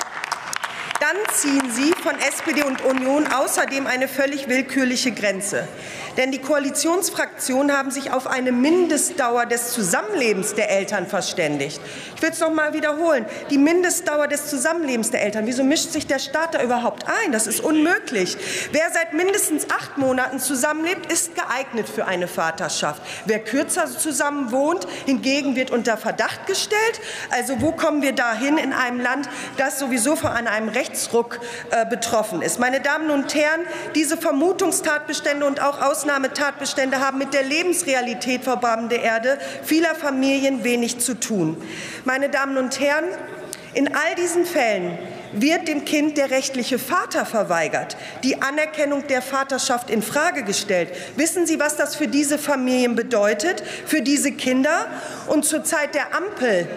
Dann ziehen Sie von SPD und Union außerdem eine völlig willkürliche Grenze. Denn die Koalitionsfraktionen haben sich auf eine Mindestdauer des Zusammenlebens der Eltern verständigt. Ich will es noch mal wiederholen. Die Mindestdauer des Zusammenlebens der Eltern. Wieso mischt sich der Staat da überhaupt ein? Das ist unmöglich. Wer seit mindestens 8 Monaten zusammenlebt, ist geeignet für eine Vaterschaft. Wer kürzer zusammen wohnt, hingegen wird unter Verdacht gestellt. Also wo kommen wir dahin in einem Land, das sowieso von einem Rechtsruck betroffen ist? Meine Damen und Herren, diese Vermutungstatbestände und auch Ausnahmetatbestände haben mit der Lebensrealität, Frau Babende-Erde, vieler Familien wenig zu tun. Meine Damen und Herren, in all diesen Fällen wird dem Kind der rechtliche Vater verweigert, die Anerkennung der Vaterschaft in Frage gestellt. Wissen Sie, was das für diese Familien bedeutet, für diese Kinder? Und zur Zeit der Ampel,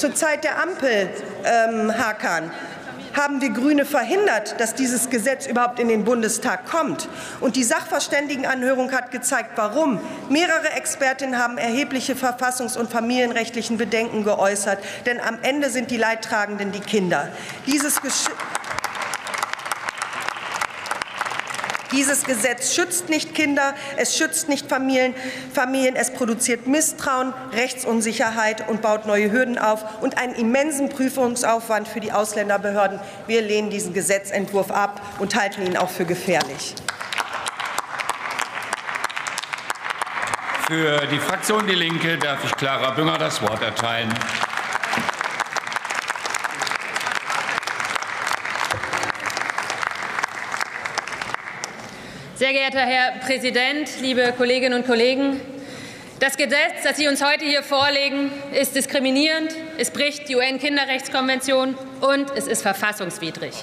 Hakan, haben wir Grüne verhindert, dass dieses Gesetz überhaupt in den Bundestag kommt. Und die Sachverständigenanhörung hat gezeigt, warum. Mehrere Expertinnen haben erhebliche verfassungs- und familienrechtlichen Bedenken geäußert. Denn am Ende sind die Leidtragenden die Kinder. Dieses Gesetz schützt nicht Kinder, es schützt nicht Familien, es produziert Misstrauen, Rechtsunsicherheit und baut neue Hürden auf und einen immensen Prüfungsaufwand für die Ausländerbehörden. Wir lehnen diesen Gesetzentwurf ab und halten ihn auch für gefährlich. Für die Fraktion Die Linke darf ich Clara Bünger das Wort erteilen. Sehr geehrter Herr Präsident, liebe Kolleginnen und Kollegen! Das Gesetz, das Sie uns heute hier vorlegen, ist diskriminierend, es bricht die UN-Kinderrechtskonvention und es ist verfassungswidrig.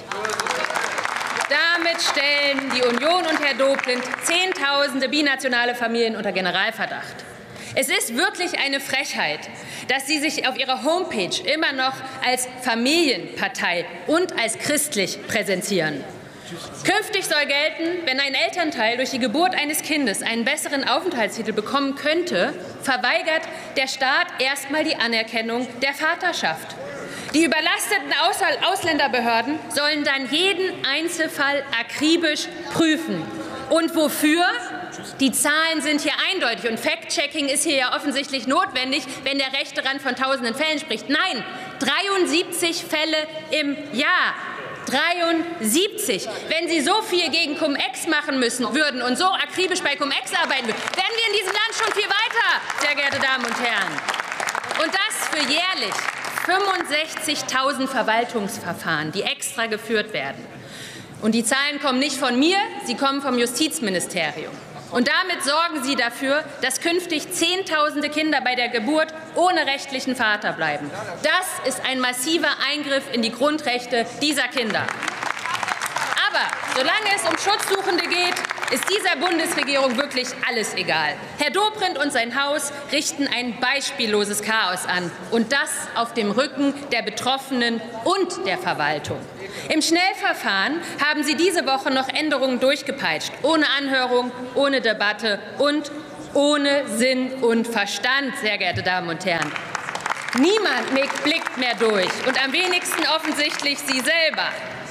Damit stellen die Union und Herr Dobrindt Zehntausende binationale Familien unter Generalverdacht. Es ist wirklich eine Frechheit, dass Sie sich auf Ihrer Homepage immer noch als Familienpartei und als christlich präsentieren. Künftig soll gelten, wenn ein Elternteil durch die Geburt eines Kindes einen besseren Aufenthaltstitel bekommen könnte, verweigert der Staat erstmal die Anerkennung der Vaterschaft. Die überlasteten Ausländerbehörden sollen dann jeden Einzelfall akribisch prüfen. Und wofür? Die Zahlen sind hier eindeutig und Fact-Checking ist hier ja offensichtlich notwendig, wenn der rechte Rand von tausenden Fällen spricht. Nein, 73 Fälle im Jahr. 73. Wenn Sie so viel gegen Cum-Ex machen würden und so akribisch bei Cum-Ex arbeiten würden, wären wir in diesem Land schon viel weiter, sehr geehrte Damen und Herren. Und das für jährlich 65.000 Verwaltungsverfahren, die extra geführt werden. Und die Zahlen kommen nicht von mir, sie kommen vom Justizministerium. Und damit sorgen Sie dafür, dass künftig Zehntausende Kinder bei der Geburt ohne rechtlichen Vater bleiben. Das ist ein massiver Eingriff in die Grundrechte dieser Kinder. Aber solange es um Schutzsuchende geht, ist dieser Bundesregierung wirklich alles egal. Herr Dobrindt und sein Haus richten ein beispielloses Chaos an, und das auf dem Rücken der Betroffenen und der Verwaltung. Im Schnellverfahren haben Sie diese Woche noch Änderungen durchgepeitscht, ohne Anhörung, ohne Debatte und ohne Sinn und Verstand, sehr geehrte Damen und Herren. Niemand blickt mehr durch, und am wenigsten offensichtlich Sie selber.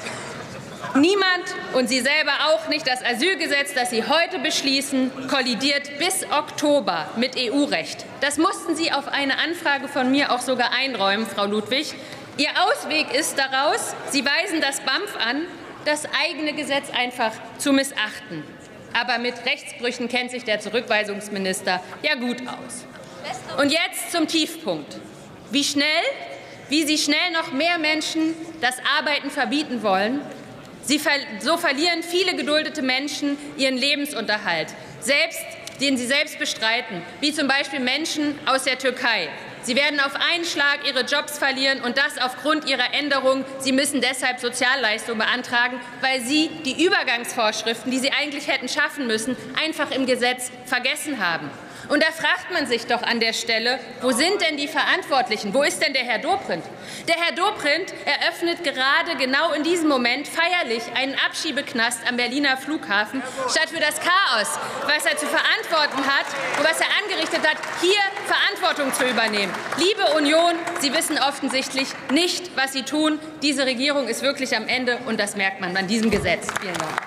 Niemand, und Sie selber auch nicht. Das Asylgesetz, das Sie heute beschließen, kollidiert bis Oktober mit EU-Recht. Das mussten Sie auf eine Anfrage von mir auch sogar einräumen, Frau Ludwig. Ihr Ausweg ist daraus, Sie weisen das BAMF an, das eigene Gesetz einfach zu missachten. Aber mit Rechtsbrüchen kennt sich der Zurückweisungsminister ja gut aus. Und jetzt zum Tiefpunkt. Wie Sie schnell noch mehr Menschen das Arbeiten verbieten wollen, so verlieren viele geduldete Menschen ihren Lebensunterhalt, den sie selbst bestreiten, wie zum Beispiel Menschen aus der Türkei. Sie werden auf einen Schlag ihre Jobs verlieren, und das aufgrund ihrer Änderung. Sie müssen deshalb Sozialleistungen beantragen, weil Sie die Übergangsvorschriften, die Sie eigentlich hätten schaffen müssen, einfach im Gesetz vergessen haben. Und da fragt man sich doch an der Stelle, wo sind denn die Verantwortlichen? Wo ist denn der Herr Dobrindt? Der Herr Dobrindt eröffnet gerade genau in diesem Moment feierlich einen Abschiebeknast am Berliner Flughafen, statt für das Chaos, was er zu verantworten hat und was er angerichtet hat, hier Verantwortung zu übernehmen. Liebe Union, Sie wissen offensichtlich nicht, was Sie tun. Diese Regierung ist wirklich am Ende, und das merkt man an diesem Gesetz. Vielen Dank.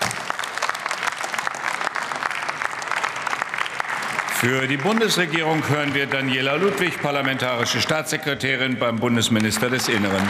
Für die Bundesregierung hören wir Daniela Ludwig, parlamentarische Staatssekretärin beim Bundesminister des Innern.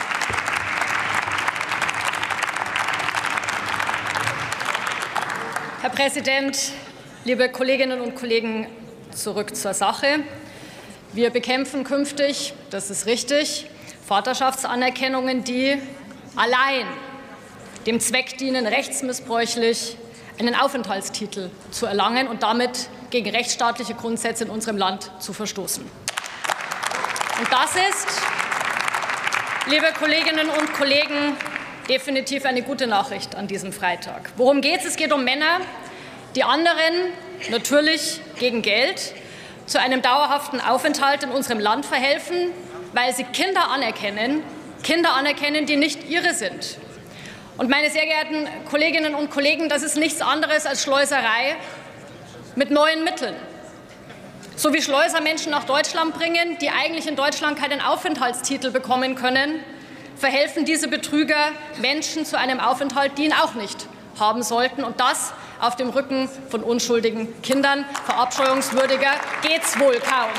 Herr Präsident, liebe Kolleginnen und Kollegen, zurück zur Sache. Wir bekämpfen künftig, das ist richtig, Vaterschaftsanerkennungen, die allein dem Zweck dienen, rechtsmissbräuchlich einen Aufenthaltstitel zu erlangen und damit gegen rechtsstaatliche Grundsätze in unserem Land zu verstoßen. Und das ist, liebe Kolleginnen und Kollegen, definitiv eine gute Nachricht an diesem Freitag. Worum geht es? Es geht um Männer, die anderen, natürlich gegen Geld, zu einem dauerhaften Aufenthalt in unserem Land verhelfen, weil sie Kinder anerkennen, die nicht ihre sind. Und meine sehr geehrten Kolleginnen und Kollegen, das ist nichts anderes als Schleuserei mit neuen Mitteln. So wie Schleuser Menschen nach Deutschland bringen, die eigentlich in Deutschland keinen Aufenthaltstitel bekommen können, verhelfen diese Betrüger Menschen zu einem Aufenthalt, die ihn auch nicht haben sollten. Und das auf dem Rücken von unschuldigen Kindern. Verabscheuungswürdiger geht's wohl kaum.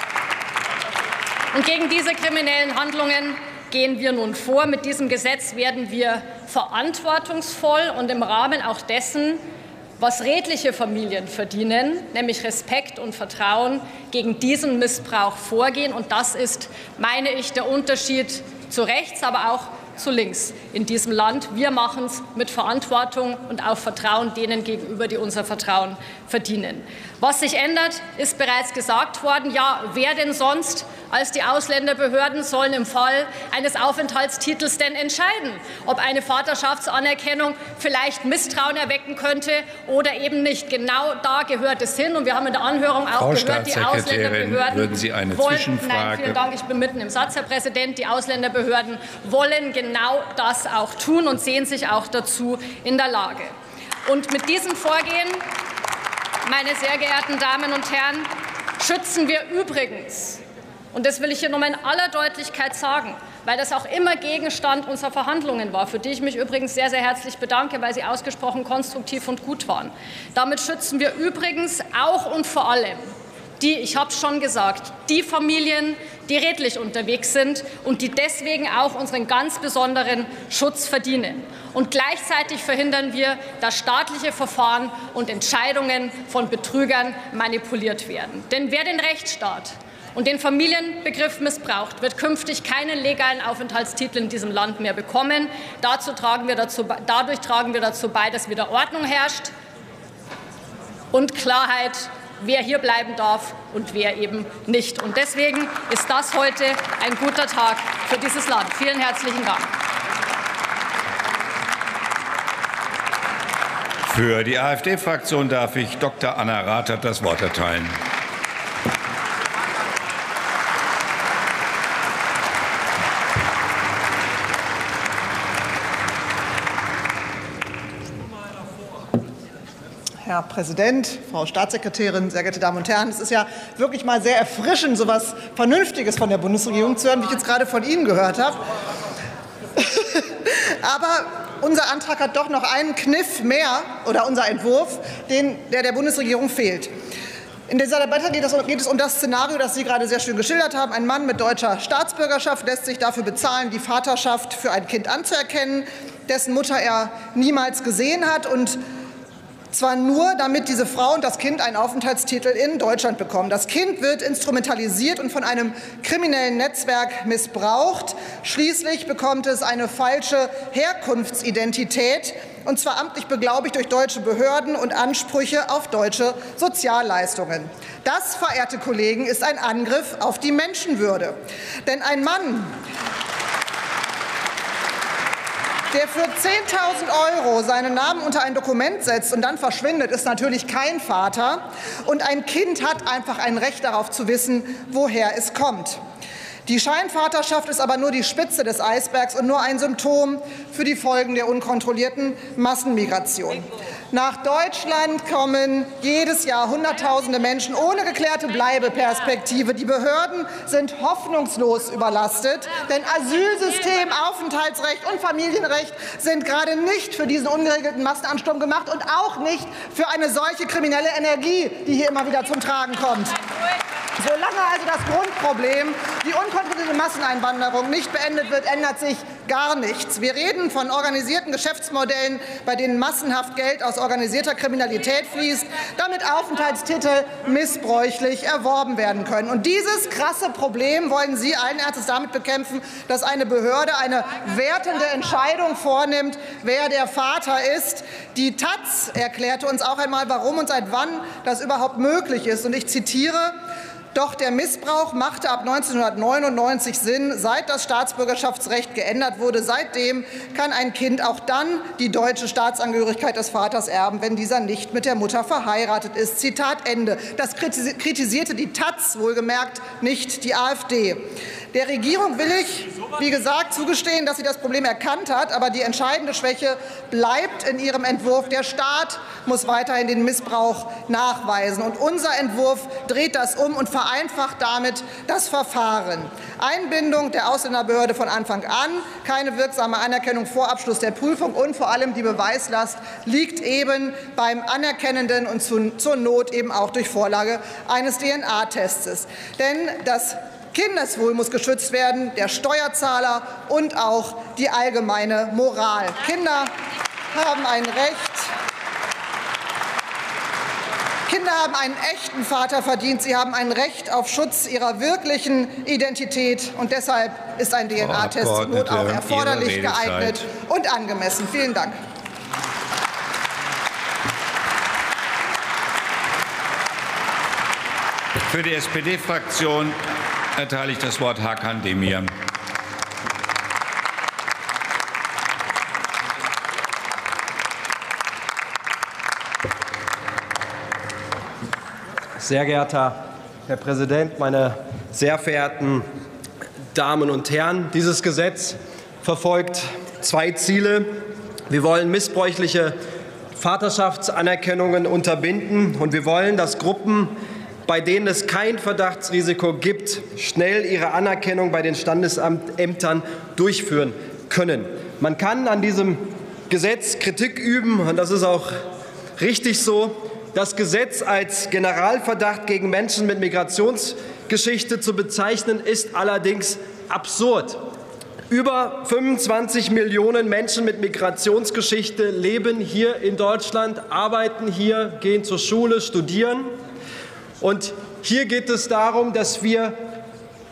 Und gegen diese kriminellen Handlungen gehen wir nun vor. Mit diesem Gesetz werden wir verantwortungsvoll und im Rahmen auch dessen, was redliche Familien verdienen, nämlich Respekt und Vertrauen, gegen diesen Missbrauch vorgehen. Und das ist, meine ich, der Unterschied zu rechts, aber auch zu links in diesem Land. Wir machen es mit Verantwortung und auch Vertrauen denen gegenüber, die unser Vertrauen verdienen. Was sich ändert, ist bereits gesagt worden. Ja, wer denn sonst als die Ausländerbehörden sollen im Fall eines Aufenthaltstitels denn entscheiden, ob eine Vaterschaftsanerkennung vielleicht Misstrauen erwecken könnte oder eben nicht. Genau da gehört es hin. Und wir haben in der Anhörung auch gehört, die Ausländerbehörden würden Sie eine wollen, Zwischenfrage? Nein, vielen Dank, ich bin mitten im Satz, Herr Präsident. Die Ausländerbehörden wollen genau das auch tun und sehen sich auch dazu in der Lage. Und mit diesem Vorgehen, meine sehr geehrten Damen und Herren, schützen wir übrigens, und das will ich hier nochmal in aller Deutlichkeit sagen, weil das auch immer Gegenstand unserer Verhandlungen war, für die ich mich übrigens sehr, sehr herzlich bedanke, weil sie ausgesprochen konstruktiv und gut waren. Damit schützen wir übrigens auch und vor allem die, ich habe es schon gesagt, die Familien, die redlich unterwegs sind und die deswegen auch unseren ganz besonderen Schutz verdienen. Und gleichzeitig verhindern wir, dass staatliche Verfahren und Entscheidungen von Betrügern manipuliert werden. Denn wer den Rechtsstaat und den Familienbegriff missbraucht, wird künftig keinen legalen Aufenthaltstitel in diesem Land mehr bekommen. Dadurch tragen wir dazu bei, dass wieder Ordnung herrscht und Klarheit, wer hier bleiben darf und wer eben nicht. Und deswegen ist das heute ein guter Tag für dieses Land. Vielen herzlichen Dank. Für die AfD-Fraktion darf ich Dr. Anna Rathert das Wort erteilen. Herr Präsident, Frau Staatssekretärin, sehr geehrte Damen und Herren! Es ist ja wirklich mal sehr erfrischend, so etwas Vernünftiges von der Bundesregierung zu hören, wie ich jetzt gerade von Ihnen gehört habe. Aber unser Antrag hat doch noch einen Kniff mehr, oder unser Entwurf, der Bundesregierung fehlt. In dieser Debatte geht es um das Szenario, das Sie gerade sehr schön geschildert haben. Ein Mann mit deutscher Staatsbürgerschaft lässt sich dafür bezahlen, die Vaterschaft für ein Kind anzuerkennen, dessen Mutter er niemals gesehen hat, und zwar nur, damit diese Frau und das Kind einen Aufenthaltstitel in Deutschland bekommen. Das Kind wird instrumentalisiert und von einem kriminellen Netzwerk missbraucht. Schließlich bekommt es eine falsche Herkunftsidentität, und zwar amtlich beglaubigt durch deutsche Behörden und Ansprüche auf deutsche Sozialleistungen. Das, verehrte Kollegen, ist ein Angriff auf die Menschenwürde. Denn ein Mann, der für 10.000 € seinen Namen unter ein Dokument setzt und dann verschwindet, ist natürlich kein Vater. Und ein Kind hat einfach ein Recht darauf zu wissen, woher es kommt. Die Scheinvaterschaft ist aber nur die Spitze des Eisbergs und nur ein Symptom für die Folgen der unkontrollierten Massenmigration. Nach Deutschland kommen jedes Jahr Hunderttausende Menschen ohne geklärte Bleibeperspektive. Die Behörden sind hoffnungslos überlastet, denn Asylsystem, Aufenthaltsrecht und Familienrecht sind gerade nicht für diesen ungeregelten Massenansturm gemacht und auch nicht für eine solche kriminelle Energie, die hier immer wieder zum Tragen kommt. Solange also das Grundproblem, die unkontrollierte Masseneinwanderung, nicht beendet wird, ändert sich gar nichts. Wir reden von organisierten Geschäftsmodellen, bei denen massenhaft Geld aus organisierter Kriminalität fließt, damit Aufenthaltstitel missbräuchlich erworben werden können. Und dieses krasse Problem wollen Sie allen Ernstes damit bekämpfen, dass eine Behörde eine wertende Entscheidung vornimmt, wer der Vater ist. Die Taz erklärte uns auch einmal, warum und seit wann das überhaupt möglich ist. Und ich zitiere: Doch der Missbrauch machte ab 1999 Sinn, seit das Staatsbürgerschaftsrecht geändert wurde. Seitdem kann ein Kind auch dann die deutsche Staatsangehörigkeit des Vaters erben, wenn dieser nicht mit der Mutter verheiratet ist. Zitat Ende. Das kritisierte die Taz, wohlgemerkt, nicht die AfD. Der Regierung will ich, wie gesagt, zugestehen, dass sie das Problem erkannt hat. Aber die entscheidende Schwäche bleibt in ihrem Entwurf. Der Staat muss weiterhin den Missbrauch nachweisen. Und unser Entwurf dreht das um und vereinfacht damit das Verfahren. Einbindung der Ausländerbehörde von Anfang an, keine wirksame Anerkennung vor Abschluss der Prüfung und vor allem die Beweislast liegt eben beim Anerkennenden und zur Not eben auch durch Vorlage eines DNA-Tests. Denn das Kindeswohl muss geschützt werden, der Steuerzahler und auch die allgemeine Moral. Kinder haben ein Recht. Kinder haben einen echten Vater verdient. Sie haben ein Recht auf Schutz ihrer wirklichen Identität. Und deshalb ist ein DNA-Test zur Not auch erforderlich, geeignet und angemessen. Vielen Dank. Für die SPD-Fraktion erteile ich das Wort Hakan Demir. Sehr geehrter Herr Präsident, meine sehr verehrten Damen und Herren! Dieses Gesetz verfolgt zwei Ziele. Wir wollen missbräuchliche Vaterschaftsanerkennungen unterbinden, und wir wollen, dass Gruppen, bei denen es kein Verdachtsrisiko gibt, schnell ihre Anerkennung bei den Standesämtern durchführen können. Man kann an diesem Gesetz Kritik üben, und das ist auch richtig so. Das Gesetz als Generalverdacht gegen Menschen mit Migrationsgeschichte zu bezeichnen, ist allerdings absurd. Über 25 Millionen Menschen mit Migrationsgeschichte leben hier in Deutschland, arbeiten hier, gehen zur Schule, studieren. Und hier geht es darum, dass wir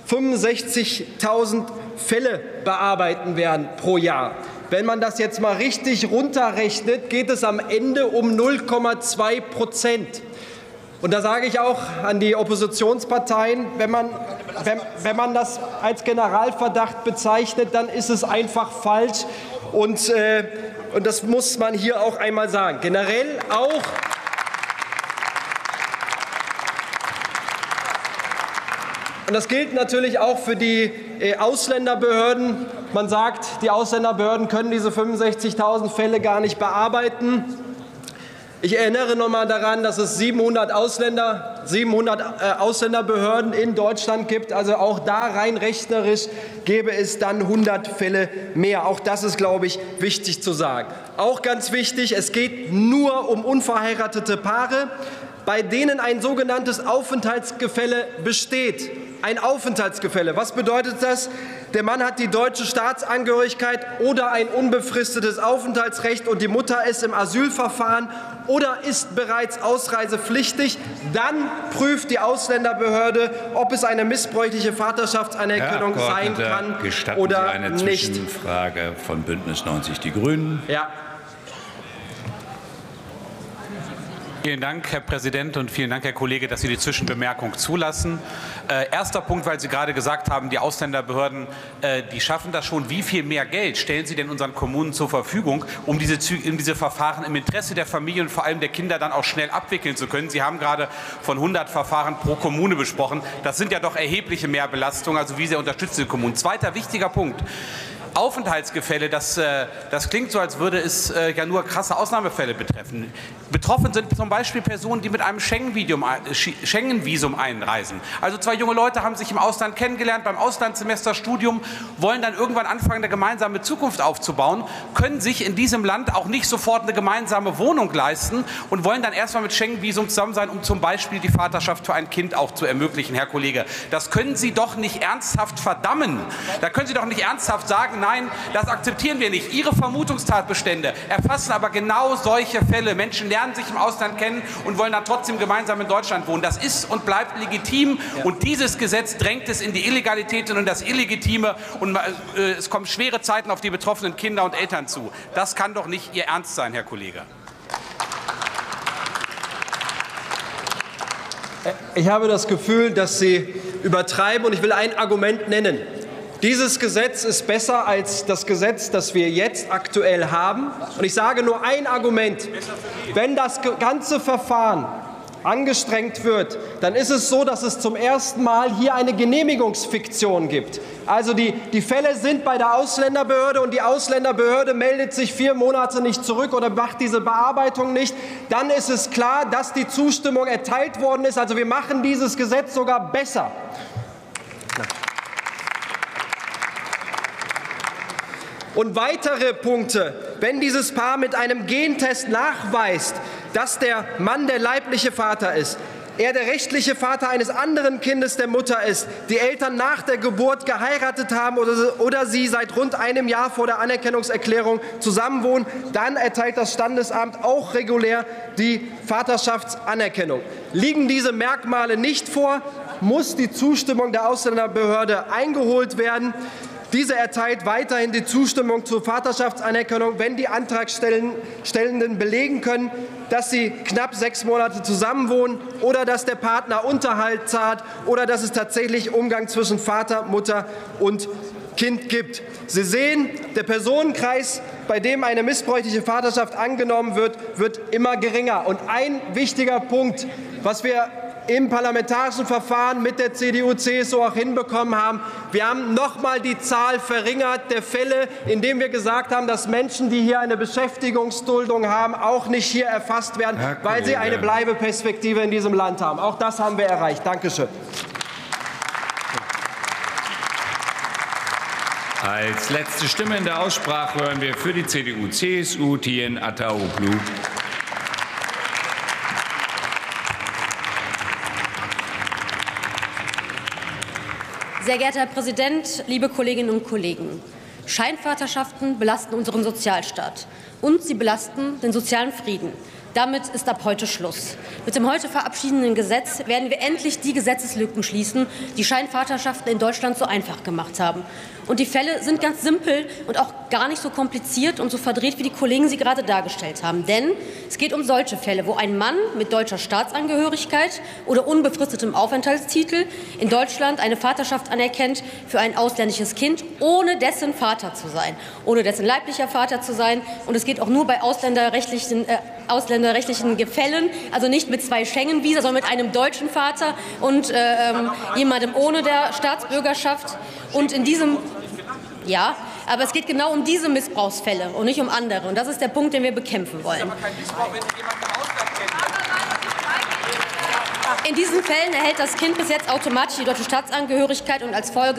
65.000 Fälle bearbeiten werden pro Jahr. Wenn man das jetzt mal richtig runterrechnet, geht es am Ende um 0,2%. Und da sage ich auch an die Oppositionsparteien, wenn man das als Generalverdacht bezeichnet, dann ist es einfach falsch. Und das muss man hier auch einmal sagen. Generell auch und das gilt natürlich auch für die Ausländerbehörden. Man sagt, die Ausländerbehörden können diese 65.000 Fälle gar nicht bearbeiten. Ich erinnere noch mal daran, dass es 700 Ausländerbehörden in Deutschland gibt. Also auch da rein rechnerisch gäbe es dann 100 Fälle mehr. Auch das ist, glaube ich, wichtig zu sagen. Auch ganz wichtig, es geht nur um unverheiratete Paare, bei denen ein sogenanntes Aufenthaltsgefälle besteht. Ein Aufenthaltsgefälle. Was bedeutet das? Der Mann hat die deutsche Staatsangehörigkeit oder ein unbefristetes Aufenthaltsrecht und die Mutter ist im Asylverfahren oder ist bereits ausreisepflichtig. Dann prüft die Ausländerbehörde, ob es eine missbräuchliche Vaterschaftsanerkennung sein kann gestatten oder Sie eine nicht. Zwischenfrage von Bündnis 90 Die Grünen? Ja. Vielen Dank, Herr Präsident, und vielen Dank, Herr Kollege, dass Sie die Zwischenbemerkung zulassen. Erster Punkt, weil Sie gerade gesagt haben, die Ausländerbehörden, die schaffen das schon. Wie viel mehr Geld stellen Sie denn unseren Kommunen zur Verfügung, um diese Verfahren im Interesse der Familie und vor allem der Kinder dann auch schnell abwickeln zu können? Sie haben gerade von 100 Verfahren pro Kommune besprochen. Das sind ja doch erhebliche Mehrbelastungen. Also wie sehr unterstützen die Kommunen? Zweiter wichtiger Punkt. Aufenthaltsgefälle, das klingt so, als würde es ja nur krasse Ausnahmefälle betreffen. Betroffen sind zum Beispiel Personen, die mit einem Schengen-Visum einreisen. Also zwei junge Leute haben sich im Ausland kennengelernt, beim Auslandssemesterstudium, wollen dann irgendwann anfangen, eine gemeinsame Zukunft aufzubauen, können sich in diesem Land auch nicht sofort eine gemeinsame Wohnung leisten und wollen dann erstmal mit Schengen-Visum zusammen sein, um zum Beispiel die Vaterschaft für ein Kind auch zu ermöglichen, Herr Kollege. Das können Sie doch nicht ernsthaft verdammen. Da können Sie doch nicht ernsthaft sagen, nein, das akzeptieren wir nicht. Ihre Vermutungstatbestände erfassen aber genau solche Fälle. Menschen lernen sich im Ausland kennen und wollen dann trotzdem gemeinsam in Deutschland wohnen. Das ist und bleibt legitim. Und dieses Gesetz drängt es in die Illegalität und in das Illegitime. Und es kommen schwere Zeiten auf die betroffenen Kinder und Eltern zu. Das kann doch nicht Ihr Ernst sein, Herr Kollege. Ich habe das Gefühl, dass Sie übertreiben, und ich will ein Argument nennen. Dieses Gesetz ist besser als das Gesetz, das wir jetzt aktuell haben. Und ich sage nur ein Argument. Wenn das ganze Verfahren angestrengt wird, dann ist es so, dass es zum ersten Mal hier eine Genehmigungsfiktion gibt. Also die Fälle sind bei der Ausländerbehörde und die Ausländerbehörde meldet sich 4 Monate nicht zurück oder macht diese Bearbeitung nicht. Dann ist es klar, dass die Zustimmung erteilt worden ist. Also wir machen dieses Gesetz sogar besser. Und weitere Punkte, wenn dieses Paar mit einem Gentest nachweist, dass der Mann der leibliche Vater ist, er der rechtliche Vater eines anderen Kindes der Mutter ist, die Eltern nach der Geburt geheiratet haben oder sie seit rund einem Jahr vor der Anerkennungserklärung zusammenwohnen, dann erteilt das Standesamt auch regulär die Vaterschaftsanerkennung. Liegen diese Merkmale nicht vor, muss die Zustimmung der Ausländerbehörde eingeholt werden. Diese erteilt weiterhin die Zustimmung zur Vaterschaftsanerkennung, wenn die Antragstellenden belegen können, dass sie knapp 6 Monate zusammenwohnen oder dass der Partner Unterhalt zahlt oder dass es tatsächlich Umgang zwischen Vater, Mutter und Kind gibt. Sie sehen, der Personenkreis, bei dem eine missbräuchliche Vaterschaft angenommen wird, wird immer geringer. Und ein wichtiger Punkt, was wir im parlamentarischen Verfahren mit der CDU-CSU auch hinbekommen haben. Wir haben noch mal die Zahl verringert der Fälle, indem wir gesagt haben, dass Menschen, die hier eine Beschäftigungsduldung haben, auch nicht hier erfasst werden, weil sie eine Bleibeperspektive in diesem Land haben. Auch das haben wir erreicht. Dankeschön. Als letzte Stimme in der Aussprache hören wir für die CDU-CSU Tien Ataoglu. Sehr geehrter Herr Präsident, liebe Kolleginnen und Kollegen! Scheinvaterschaften belasten unseren Sozialstaat und sie belasten den sozialen Frieden. Damit ist ab heute Schluss. Mit dem heute verabschiedeten Gesetz werden wir endlich die Gesetzeslücken schließen, die Scheinvaterschaften in Deutschland so einfach gemacht haben. Und die Fälle sind ganz simpel und auch gar nicht so kompliziert und so verdreht, wie die Kollegen sie gerade dargestellt haben. Denn es geht um solche Fälle, wo ein Mann mit deutscher Staatsangehörigkeit oder unbefristetem Aufenthaltstitel in Deutschland eine Vaterschaft anerkennt für ein ausländisches Kind, ohne dessen Vater zu sein, ohne dessen leiblicher Vater zu sein. Und es geht auch nur bei ausländerrechtlichen Gefällen, also nicht mit 2 Schengen-Visa, sondern mit einem deutschen Vater und jemandem ohne der Staatsbürgerschaft. Und in diesem Ja, aber es geht genau um diese Missbrauchsfälle und nicht um andere. Und das ist der Punkt, den wir bekämpfen wollen. In diesen Fällen erhält das Kind bis jetzt automatisch die deutsche Staatsangehörigkeit und als Folge